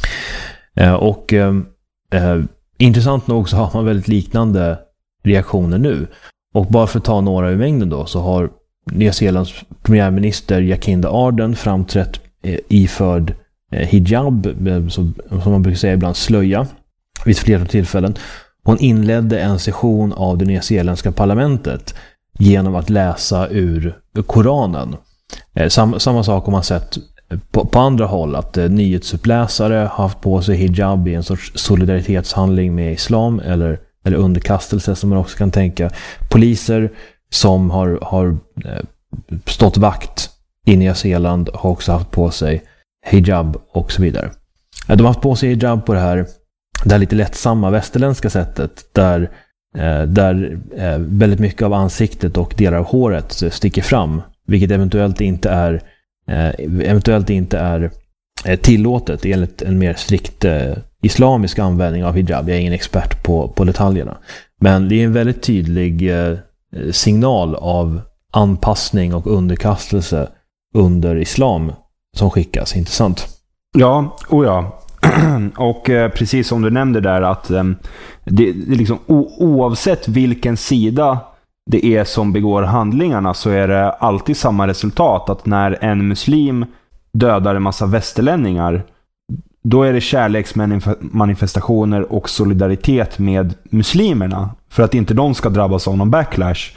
Eh, och eh, eh, intressant nog så har man väldigt liknande reaktioner nu. Och bara för att ta några ur mängden då, så har Nya Zeelands premiärminister Jacinda Ardern framträtt eh, iförd eh, hijab, eh, som, som man brukar säga ibland slöja, vid flera tillfällen. Hon inledde en session av det nyzeeländska parlamentet genom att läsa ur Koranen. Eh, sam, samma sak har man sett på, på andra håll, att eh, nyhetsuppläsare har haft på sig hijab i en sorts solidaritetshandling med islam eller, eller underkastelse som man också kan tänka. Poliser som har, har eh, stått vakt i Nya Zeeland har också haft på sig hijab och så vidare. Eh, de har haft på sig hijab på det här det här lite lättsamma västerländska sättet där, eh, där eh, väldigt mycket av ansiktet och delar av håret sticker fram, vilket eventuellt inte är eh, eventuellt inte är eh, tillåtet enligt en mer strikt eh, islamisk användning av hijab. Jag är ingen expert på, på detaljerna, men det är en väldigt tydlig eh, signal av anpassning och underkastelse under islam som skickas, inte sant? Ja, och ja. Och eh, precis som du nämnde där att eh, det, det liksom, o, oavsett vilken sida det är som begår handlingarna så är det alltid samma resultat, att när en muslim dödar en massa västerlänningar, då är det kärleksmanifestationer och solidaritet med muslimerna för att inte de ska drabbas av någon backlash.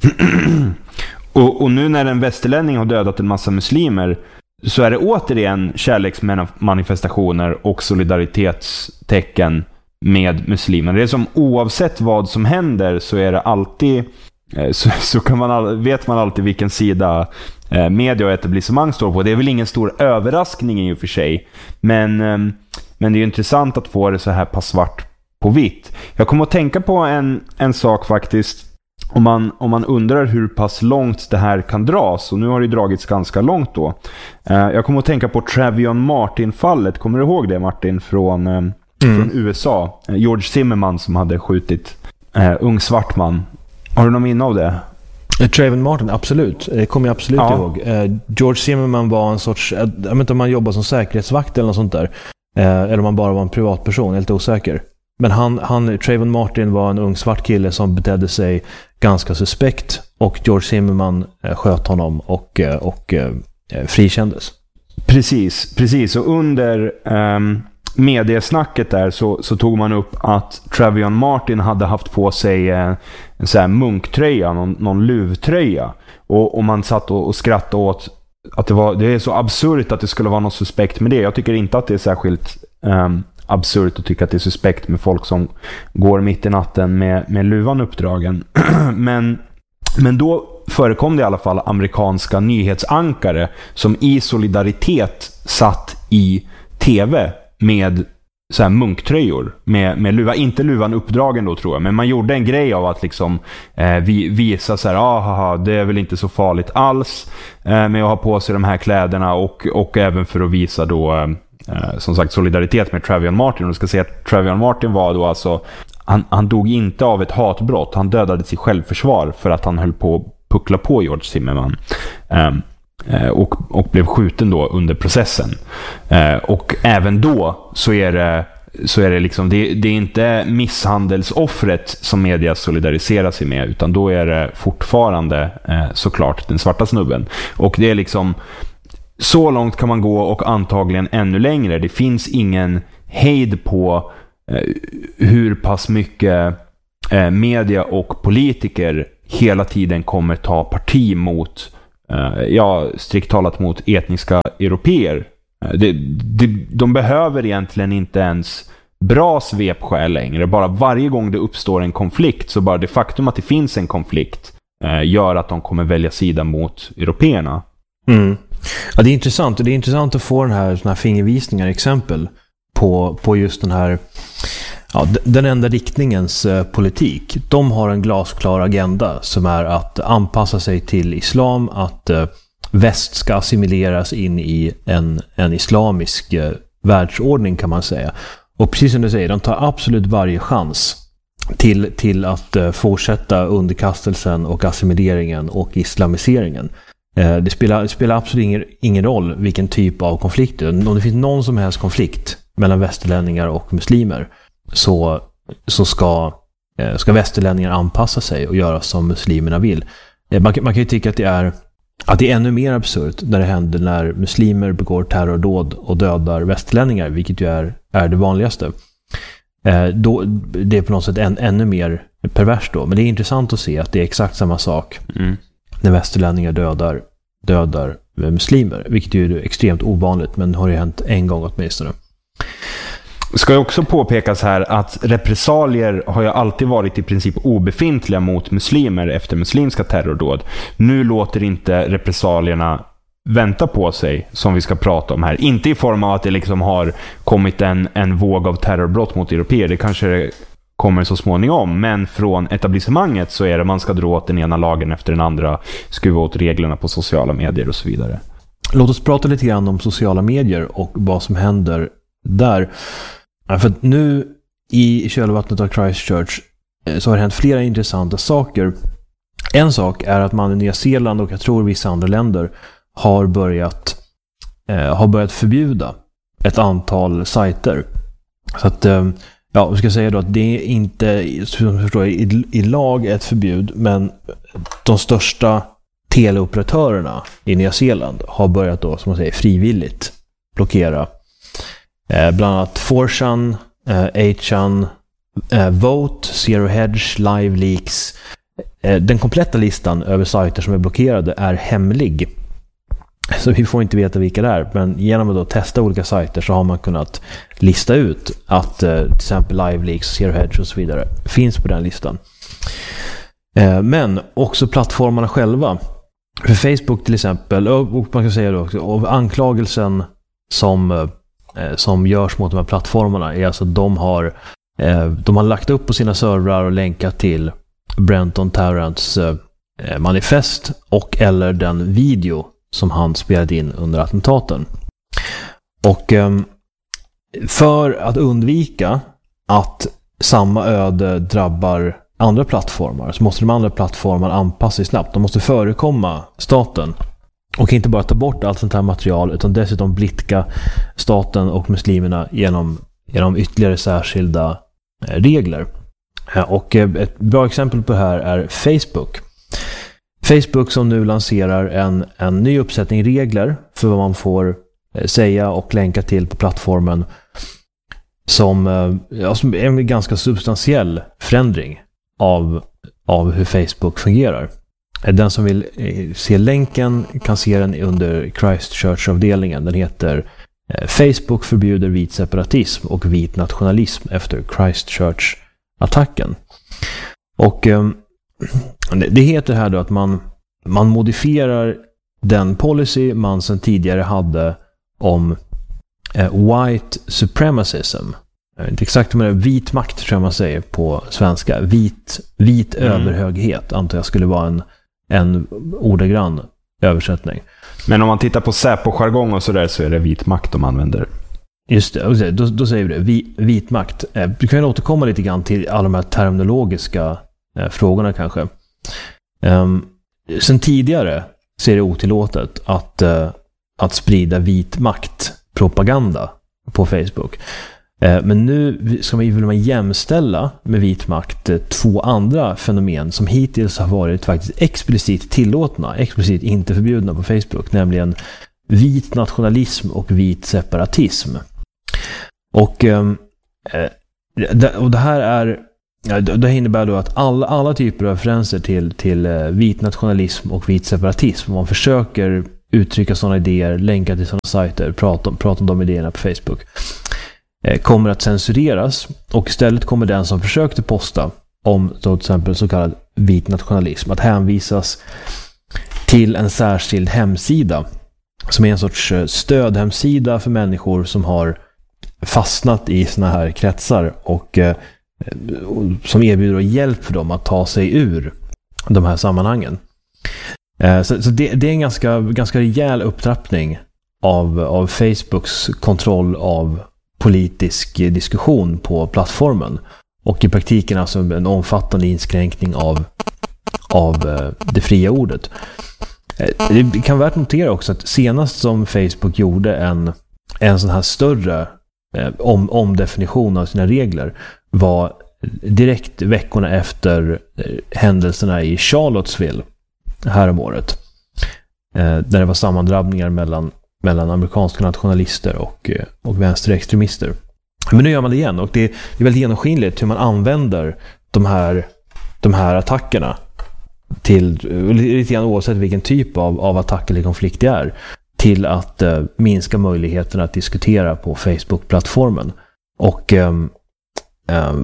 och, och nu när en västerlänning har dödat en massa muslimer så är det återigen kärleksmanifestationer och solidaritetstecken med muslimer. Det är som oavsett vad som händer så är det alltid så, så kan man, vet man alltid vilken sida eh, media och etablissemang står på. Det är väl ingen stor överraskning i och för sig, men, eh, men det är ju intressant att få det så här pass svart på vitt. Jag kommer att tänka på en, en sak faktiskt. Om man, om man undrar hur pass långt det här kan dras, och nu har det dragits ganska långt då. Eh, jag kommer att tänka på Trayvon Martin-fallet. Kommer du ihåg det, Martin, från, eh, mm. från U S A? Eh, George Zimmerman som hade skjutit eh, ung svart man. Har du någon minne av det? Eh, Trayvon Martin, absolut. Det kommer jag absolut ja. ihåg. Eh, George Zimmerman var en sorts, jag vet inte om man jobbar som säkerhetsvakt eller något sånt där. Eh, eller om man bara var en privatperson, helt osäker. Men han, han, Trayvon Martin var en ung svart kille som betedde sig ganska suspekt, och George Zimmerman eh, sköt honom och, eh, och eh, frikändes. Precis, precis. Och under eh, mediesnacket där så, så tog man upp att Trayvon Martin hade haft på sig eh, en sån här munktröja, någon, någon luvtröja. Och, och man satt och, och skrattade åt att det, var, det är så absurt att det skulle vara något suspekt med det. Jag tycker inte att det är särskilt eh, absurt att tycka att det är suspekt med folk som går mitt i natten med, med luvan uppdragen. men, men då förekom det i alla fall amerikanska nyhetsankare som i solidaritet satt i tv med så här munktröjor med, med luva, inte luvan uppdragen då tror jag, men man gjorde en grej av att liksom eh, vi, visa så här, ah, det är väl inte så farligt alls eh, med att ha på sig de här kläderna, och, och även för att visa då eh, Eh, som sagt solidaritet med Trayvon Martin. Och du ska se att Trayvon Martin var då alltså han, han dog inte av ett hatbrott, han dödades i självförsvar för att han höll på att puckla på George Zimmerman eh, eh, och, och blev skjuten då under processen. Eh, och även då så är det så är det liksom det, det är inte misshandelsoffret som media solidariserar sig med, utan då är det fortfarande eh, såklart den svarta snubben. Och det är liksom så långt kan man gå och antagligen ännu längre. Det finns ingen hejd på eh, hur pass mycket eh, media och politiker hela tiden kommer ta parti mot, eh, ja, strikt talat mot etniska europeer. Eh, det, det, de behöver egentligen inte ens bra svepskäl längre. Bara varje gång det uppstår en konflikt, så bara det faktum att det finns en konflikt eh, gör att de kommer välja sida mot européerna. Mm. Ja, det är intressant, och det är intressant att få den här, såna här fingervisningar, exempel på, på just den här, ja, den enda riktningens eh, politik. De har en glasklar agenda som är att anpassa sig till islam, att eh, väst ska assimileras in i en, en islamisk eh, världsordning, kan man säga. Och precis som du säger, de tar absolut varje chans till, till att eh, fortsätta underkastelsen och assimileringen och islamiseringen. Eh, det, spelar, det spelar absolut ingen, ingen roll vilken typ av konflikt. Om det finns någon som helst konflikt mellan västerlänningar och muslimer, så, så ska, eh, ska västerlänningar anpassa sig och göra som muslimerna vill. Eh, man, man kan ju tycka att det är att det är ännu mer absurt när det händer när muslimer begår terrordåd och dödar västerlänningar, vilket ju är, är det vanligaste. Eh, då, det är på något sätt än, ännu mer perverst då. Men det är intressant att se att det är exakt samma sak mm. när västerlänningar dödar, dödar muslimer, vilket ju är extremt ovanligt, men har ju hänt en gång åtminstone. Ska jag också påpekas här att repressalier har ju alltid varit i princip obefintliga mot muslimer efter muslimska terrordåd. Nu låter inte repressalierna vänta på sig, som vi ska prata om här. Inte i form av att det liksom har kommit en, en våg av terrorbrott mot europeer. Det kanske kommer så småningom. Men från etablissemanget så är det man ska dra åt den ena lagen efter den andra, skruva åt reglerna på sociala medier och så vidare. Låt oss prata lite grann om sociala medier och vad som händer där. För att nu i kölvattnet av Christchurch så har det hänt flera intressanta saker. En sak är att man i Nya Zeeland och jag tror vissa andra länder har börjat, eh, har börjat förbjuda ett antal sajter. Så att, eh, ja, jag ska säga då att det är inte, som jag förstår, i, i lag ett förbud, men de största teleoperatörerna i Nya Zeeland har börjat då, som man säger, frivilligt blockera Eh, bland annat four chan, eh, eight chan, eh, Vote, Zero Hedge, Live Leaks. Eh, den kompletta listan över sajter som är blockerade är hemlig. Så vi får inte veta vilka det är. Men genom att då testa olika sajter så har man kunnat lista ut att eh, till exempel Live Leaks, Zero Hedge och så vidare finns på den listan. Eh, men också plattformarna själva. För Facebook till exempel, och man kan säga då också, av anklagelsen som eh, som görs mot de här plattformarna är alltså att de har, eh, de har lagt upp på sina servrar och länkat till Brenton Tarrants eh, manifest och eller den video som han spelade in under attentaten. Och eh, för att undvika att samma öde drabbar andra plattformar så måste de andra plattformarna anpassa sig snabbt. De måste förekomma staten. Och inte bara ta bort allt sånt här material utan dessutom blidka staten och muslimerna genom, genom ytterligare särskilda regler. Och ett bra exempel på det här är Facebook. Facebook som nu lanserar en, en ny uppsättning regler för vad man får säga och länka till på plattformen som, ja, som är en ganska substantiell förändring av, av hur Facebook fungerar. Den som vill se länken kan se den under Christchurch-avdelningen. Den heter Facebook förbjuder vit separatism och vit nationalism efter Christchurch-attacken. Och eh, det heter här då att man, man modifierar den policy man sedan tidigare hade om eh, white supremacism. Inte exakt med vit makt tror jag man säger på svenska. Vit, vit mm. överhöghet antar jag skulle vara en en ordagrann översättning. Men om man tittar på Säpo-jargong och sådär så är det vit makt de använder. Just det, då, då säger vi det. Vi, vit makt. Du kan ju återkomma lite grann till alla de här terminologiska eh, frågorna kanske. Um, sen tidigare så är det otillåtet att, uh, att sprida vit makt-propaganda på Facebook. Men nu ska man, vill man jämställa med vit makt två andra fenomen som hittills har varit faktiskt explicit tillåtna, explicit inte förbjudna på Facebook, nämligen vit nationalism och vit separatism. Och, eh, det, och det här är det innebär då att alla, alla typer av referenser till, till vit nationalism och vit separatism, man försöker uttrycka sådana idéer, länka till sådana sajter, prata, prata om de idéerna på Facebook, kommer att censureras, och istället kommer den som försökte posta om till exempel så kallad vit nationalism att hänvisas till en särskild hemsida som är en sorts stödhemsida för människor som har fastnat i såna här kretsar och, eh, som erbjuder hjälp för dem att ta sig ur de här sammanhangen. Eh, så så det, det är en ganska, ganska rejäl upptrappning av, av Facebooks kontroll av politisk diskussion på plattformen, och i praktiken alltså en omfattande inskränkning av, av eh, det fria ordet. Eh, det kan vara värt att notera också att senast som Facebook gjorde en, en sån här större eh, om, omdefinition av sina regler var direkt veckorna efter eh, händelserna i Charlottesville häromåret. Eh, där det var sammandrabbningar mellan, mellan amerikanska nationalister och, eh, och vänsterextremister. Men nu gör man det igen, och det är, det är väldigt genomskinligt hur man använder de här, de här attackerna till, lite grann oavsett vilken typ av, av attack eller konflikt det är, till att eh, minska möjligheterna att diskutera på Facebook-plattformen. Och eh, eh,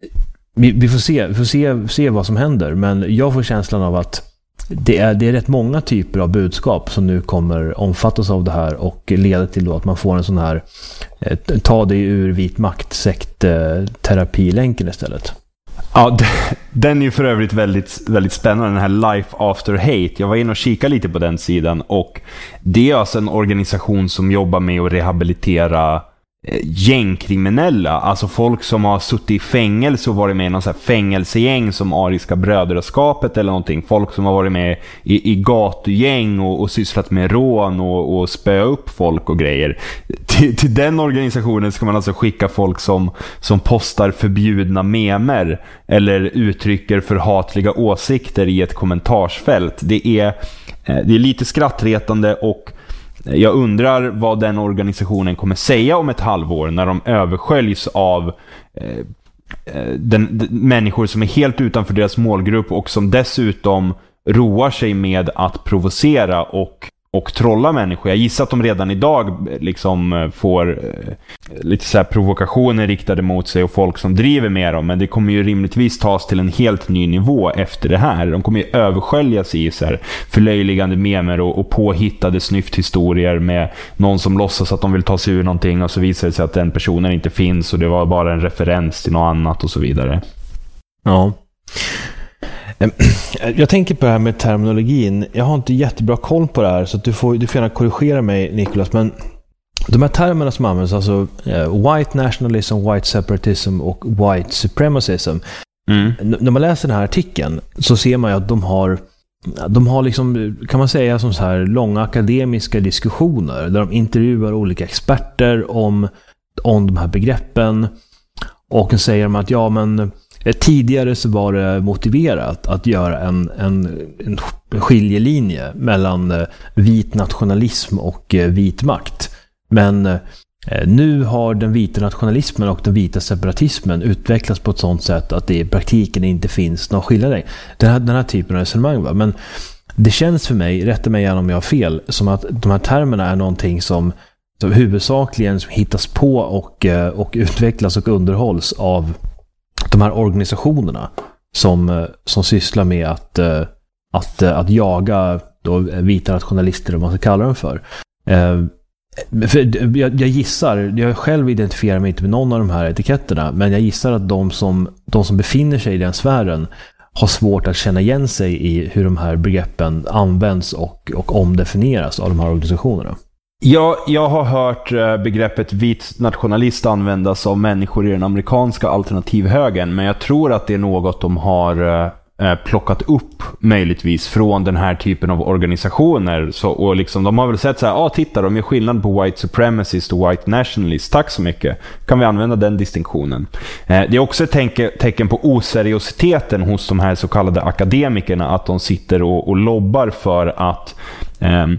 vi, vi får, se, vi får se, se vad som händer, men jag får känslan av att det är, det är rätt många typer av budskap som nu kommer omfattas av det här och leda till då att man får en sån här eh, ta dig ur vit makt-sekt eh, terapilänken istället. Ja, den är ju för övrigt väldigt, väldigt spännande, den här Life After Hate. Jag var inne och kikade lite på den sidan, och det är alltså en organisation som jobbar med att rehabilitera gängkriminella, alltså folk som har suttit i fängelse och varit med i någon sån här fängelsegäng som Ariska brödraskapet eller någonting, folk som har varit med i, i gatugäng och, och sysslat med rån och, och spöa upp folk och grejer. Till, till den organisationen ska man alltså skicka folk som, som postar förbjudna memer eller uttrycker förhatliga åsikter i ett kommentarsfält. Det är, det är lite skrattretande, och jag undrar vad den organisationen kommer säga om ett halvår när de översköljs av eh, den, den, människor som är helt utanför deras målgrupp och som dessutom roar sig med att provocera och, och trolla människor. Jag gissar att de redan idag liksom får eh, lite så här provokationer riktade mot sig och folk som driver med dem, men det kommer ju rimligtvis tas till en helt ny nivå efter det här. De kommer ju översköljas i så här förlöjligande memer och, och påhittade snyfthistorier med någon som låtsas att de vill ta sig ur någonting, och så visar det sig att den personen inte finns och det var bara en referens till något annat och så vidare. Ja. Jag tänker på det här med terminologin. Jag har inte jättebra koll på det här, så att du får, du får gärna korrigera mig, Nicholas, men de här termerna som används, alltså eh, white nationalism, white separatism och white supremacism. Mm. N- när man läser den här artikeln så ser man ju att de har de har liksom, kan man säga, som så här långa akademiska diskussioner där de intervjuar olika experter om, om de här begreppen, och säger de att ja, men tidigare så var det motiverat att göra en, en, en skiljelinje mellan vit nationalism och vit makt. Men eh, nu har den vita nationalismen och den vita separatismen utvecklats på ett sådant sätt att det i praktiken inte finns någon skillnad. Den här, den här typen av resonemang, va? Men det känns för mig, rätta mig igen om jag har fel, som att de här termerna är någonting som, som huvudsakligen hittas på och, och utvecklas och underhålls av de här organisationerna som, som sysslar med att, att, att jaga då vita nationalister, om man ska kalla dem för. För jag, jag gissar, jag själv identifierar mig inte med någon av de här etiketterna, men jag gissar att de som, de som befinner sig i den sfären har svårt att känna igen sig i hur de här begreppen används och, och omdefinieras av de här organisationerna. Ja, jag har hört begreppet vit nationalist användas av människor i den amerikanska alternativhögern, men jag tror att det är något de har eh, plockat upp möjligtvis från den här typen av organisationer. Så, och liksom, de har väl sett så här, ja ah, titta, de gör skillnad på white supremacist och white nationalist, tack så mycket. Kan vi använda den distinktionen? Eh, det är också ett tänke, tecken på oseriositeten hos de här så kallade akademikerna, att de sitter och, och lobbar för att... Eh,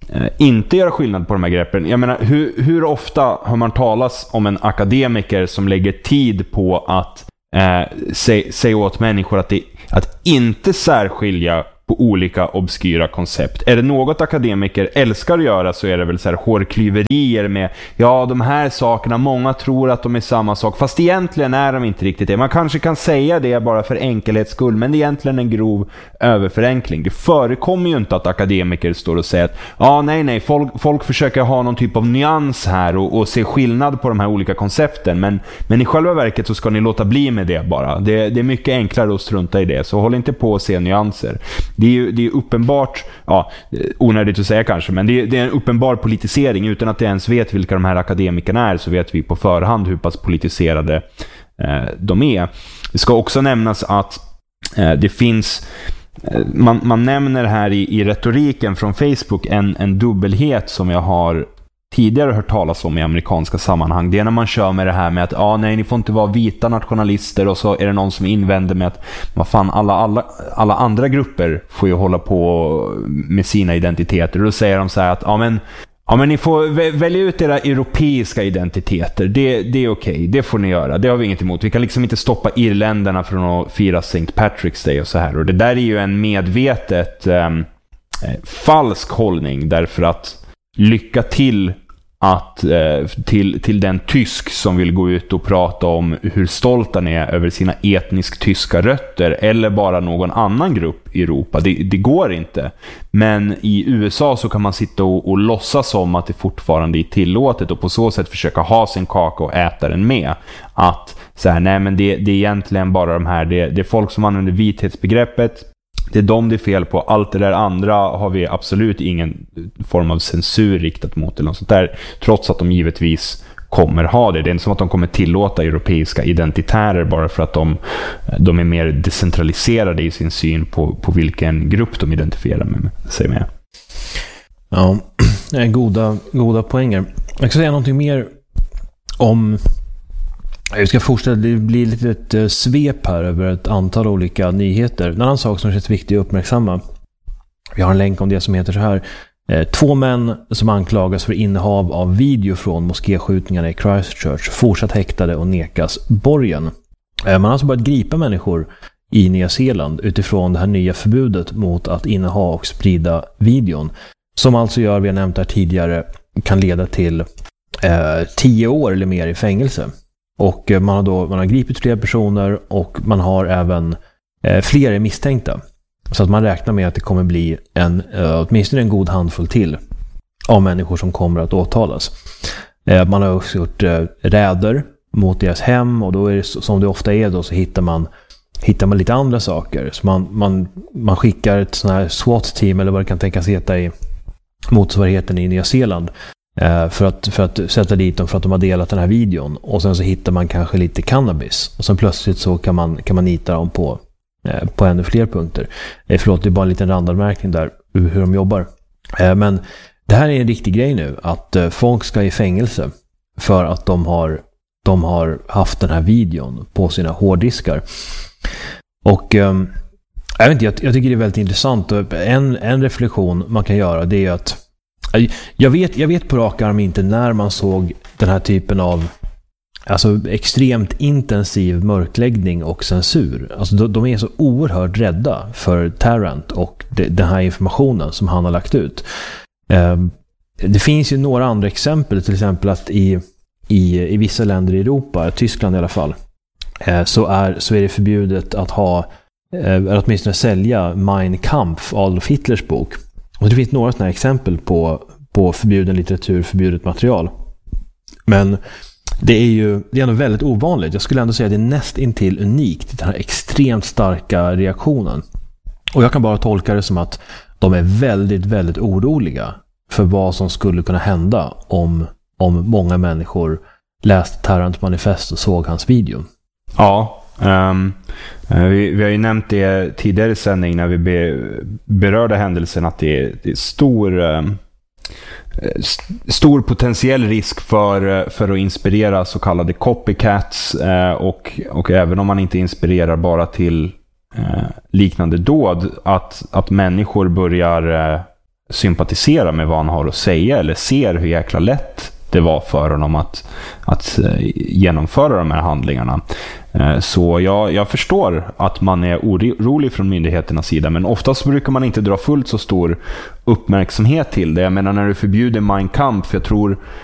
eh, inte göra skillnad på de här greppen. Jag menar, hur, hur ofta har man talas om en akademiker som lägger tid på att eh, säga säg åt människor att, det, att inte särskilja på olika obskyra koncept. Är det något akademiker älskar att göra, så är det väl så här hårklyverier med ja, de här sakerna, många tror att de är samma sak, fast egentligen är de inte riktigt det. Man kanske kan säga det bara för enkelhets skull, men det är egentligen en grov överförenkling. Det förekommer ju inte att akademiker står och säger att ja, nej, nej, folk, folk försöker ha någon typ av nyans här och, och se skillnad på de här olika koncepten, men, men i själva verket så ska ni låta bli med det bara. Det, det är mycket enklare att strunta i det, så håll inte på att se nyanser. Det är ju det är uppenbart, ja, onödigt att säga kanske, men det är, det är en uppenbar politisering. Utan att jag ens vet vilka de här akademikerna är, så vet vi på förhand hur pass politiserade eh, de är. Det ska också nämnas att eh, det finns, eh, man, man nämner här i, i retoriken från Facebook en, en dubbelhet som jag har tidigare hört talas om i amerikanska sammanhang. Det är när man kör med det här med att ah, nej, ni får inte vara vita nationalister, och så är det någon som invänder med att vad fan, alla, alla, alla andra grupper får ju hålla på med sina identiteter. Och då säger de så här att ja, men, ja, men ni får välja ut era europeiska identiteter. Det, det är okej, det får ni göra. Det har vi inget emot. Vi kan liksom inte stoppa irländarna från att fira Saint Patrick's Day och så här. Och det där är ju en medvetet eh, falsk hållning, därför att lycka till att eh, till, till den tysk som vill gå ut och prata om hur stolt han är över sina etnisk tyska rötter, eller bara någon annan grupp i Europa. Det, det går inte. Men i U S A så kan man sitta och, och låtsas som att det fortfarande är tillåtet, och på så sätt försöka ha sin kaka och äta den med. Att så här, nej, men det, det är egentligen bara de här, det, det är folk som använder vithetsbegreppet. Det är de det är fel på. Allt det där andra har vi absolut ingen form av censur riktat mot eller något sånt där. Trots att de givetvis kommer ha det. Det är inte som att de kommer tillåta europeiska identitärer bara för att de, de är mer decentraliserade i sin syn på, på vilken grupp de identifierar med sig med. Ja, goda, goda poänger. Jag ska säga någonting mer om... Jag ska fortsätta, det blir lite ett svep här över ett antal olika nyheter. En annan sak som känns viktig att uppmärksamma. Vi har en länk om det som heter så här. Två män som anklagas för innehav av video från moskéskjutningarna i Christchurch fortsatt häktade och nekas borgen. Man har alltså börjat gripa människor i Nya Zeeland utifrån det här nya förbudet mot att inneha och sprida videon. Som alltså gör, vi har nämnt här tidigare, kan leda till eh, tio år eller mer i fängelse. Och man har då man har gripit flera personer, och man har även eh, fler misstänkta. Så att man räknar med att det kommer bli en, eh, åtminstone en god handfull till av människor som kommer att åtalas. Eh, man har också gjort eh, räder mot deras hem, och då är det, som det ofta är då, så hittar man, hittar man lite andra saker. Så man, man, man skickar ett sån här SWAT-team, eller vad det kan tänkas heta i motsvarigheten i Nya Zeeland, För att, för att sätta dit dem för att de har delat den här videon. Och sen så hittar man kanske lite cannabis. Och sen plötsligt så kan man, kan man nita dem på, eh, på ännu fler punkter. Eh, förlåt, det är bara en liten randanmärkning där hur de jobbar. Eh, men det här är en riktig grej nu. Att eh, folk ska i fängelse för att de har, de har haft den här videon på sina hårddiskar. Och eh, jag, vet inte, jag, jag tycker det är väldigt intressant. En, en reflektion man kan göra, det är att Jag vet, jag vet på rak arm inte när man såg den här typen av alltså extremt intensiv mörkläggning och censur. Alltså de, de är så oerhört rädda för Tarrant och de, den här informationen som han har lagt ut. Eh, det finns ju några andra exempel, till exempel att i, i, i vissa länder i Europa, Tyskland i alla fall, eh, så, är, så är det förbjudet att ha, eh, att åtminstone sälja Mein Kampf, Adolf Hitlers bok. Och det finns några sådana exempel på, på förbjuden litteratur, förbjudet material. Men det är ju det är ändå väldigt ovanligt. Jag skulle ändå säga att det är näst intill unikt, den här extremt starka reaktionen. Och jag kan bara tolka det som att de är väldigt, väldigt oroliga för vad som skulle kunna hända om, om många människor läste Tarrants manifest och såg hans video. Ja, Um, vi, vi har ju nämnt det tidigare i sändning när vi be, berörde händelsen, att det är, det är stor, um, st- stor potentiell risk för, för att inspirera så kallade copycats, uh, och, och även om man inte inspirerar bara till uh, liknande dåd, att, att människor börjar uh, sympatiserar med vad han har att säga eller ser hur jäkla lätt det var för honom att, att genomföra de här handlingarna. Så jag, jag förstår att man är orolig från myndigheternas sida, men oftast brukar man inte dra fullt så stor uppmärksamhet till det. Jag menar, när du förbjuder Mein Kampf, jag tror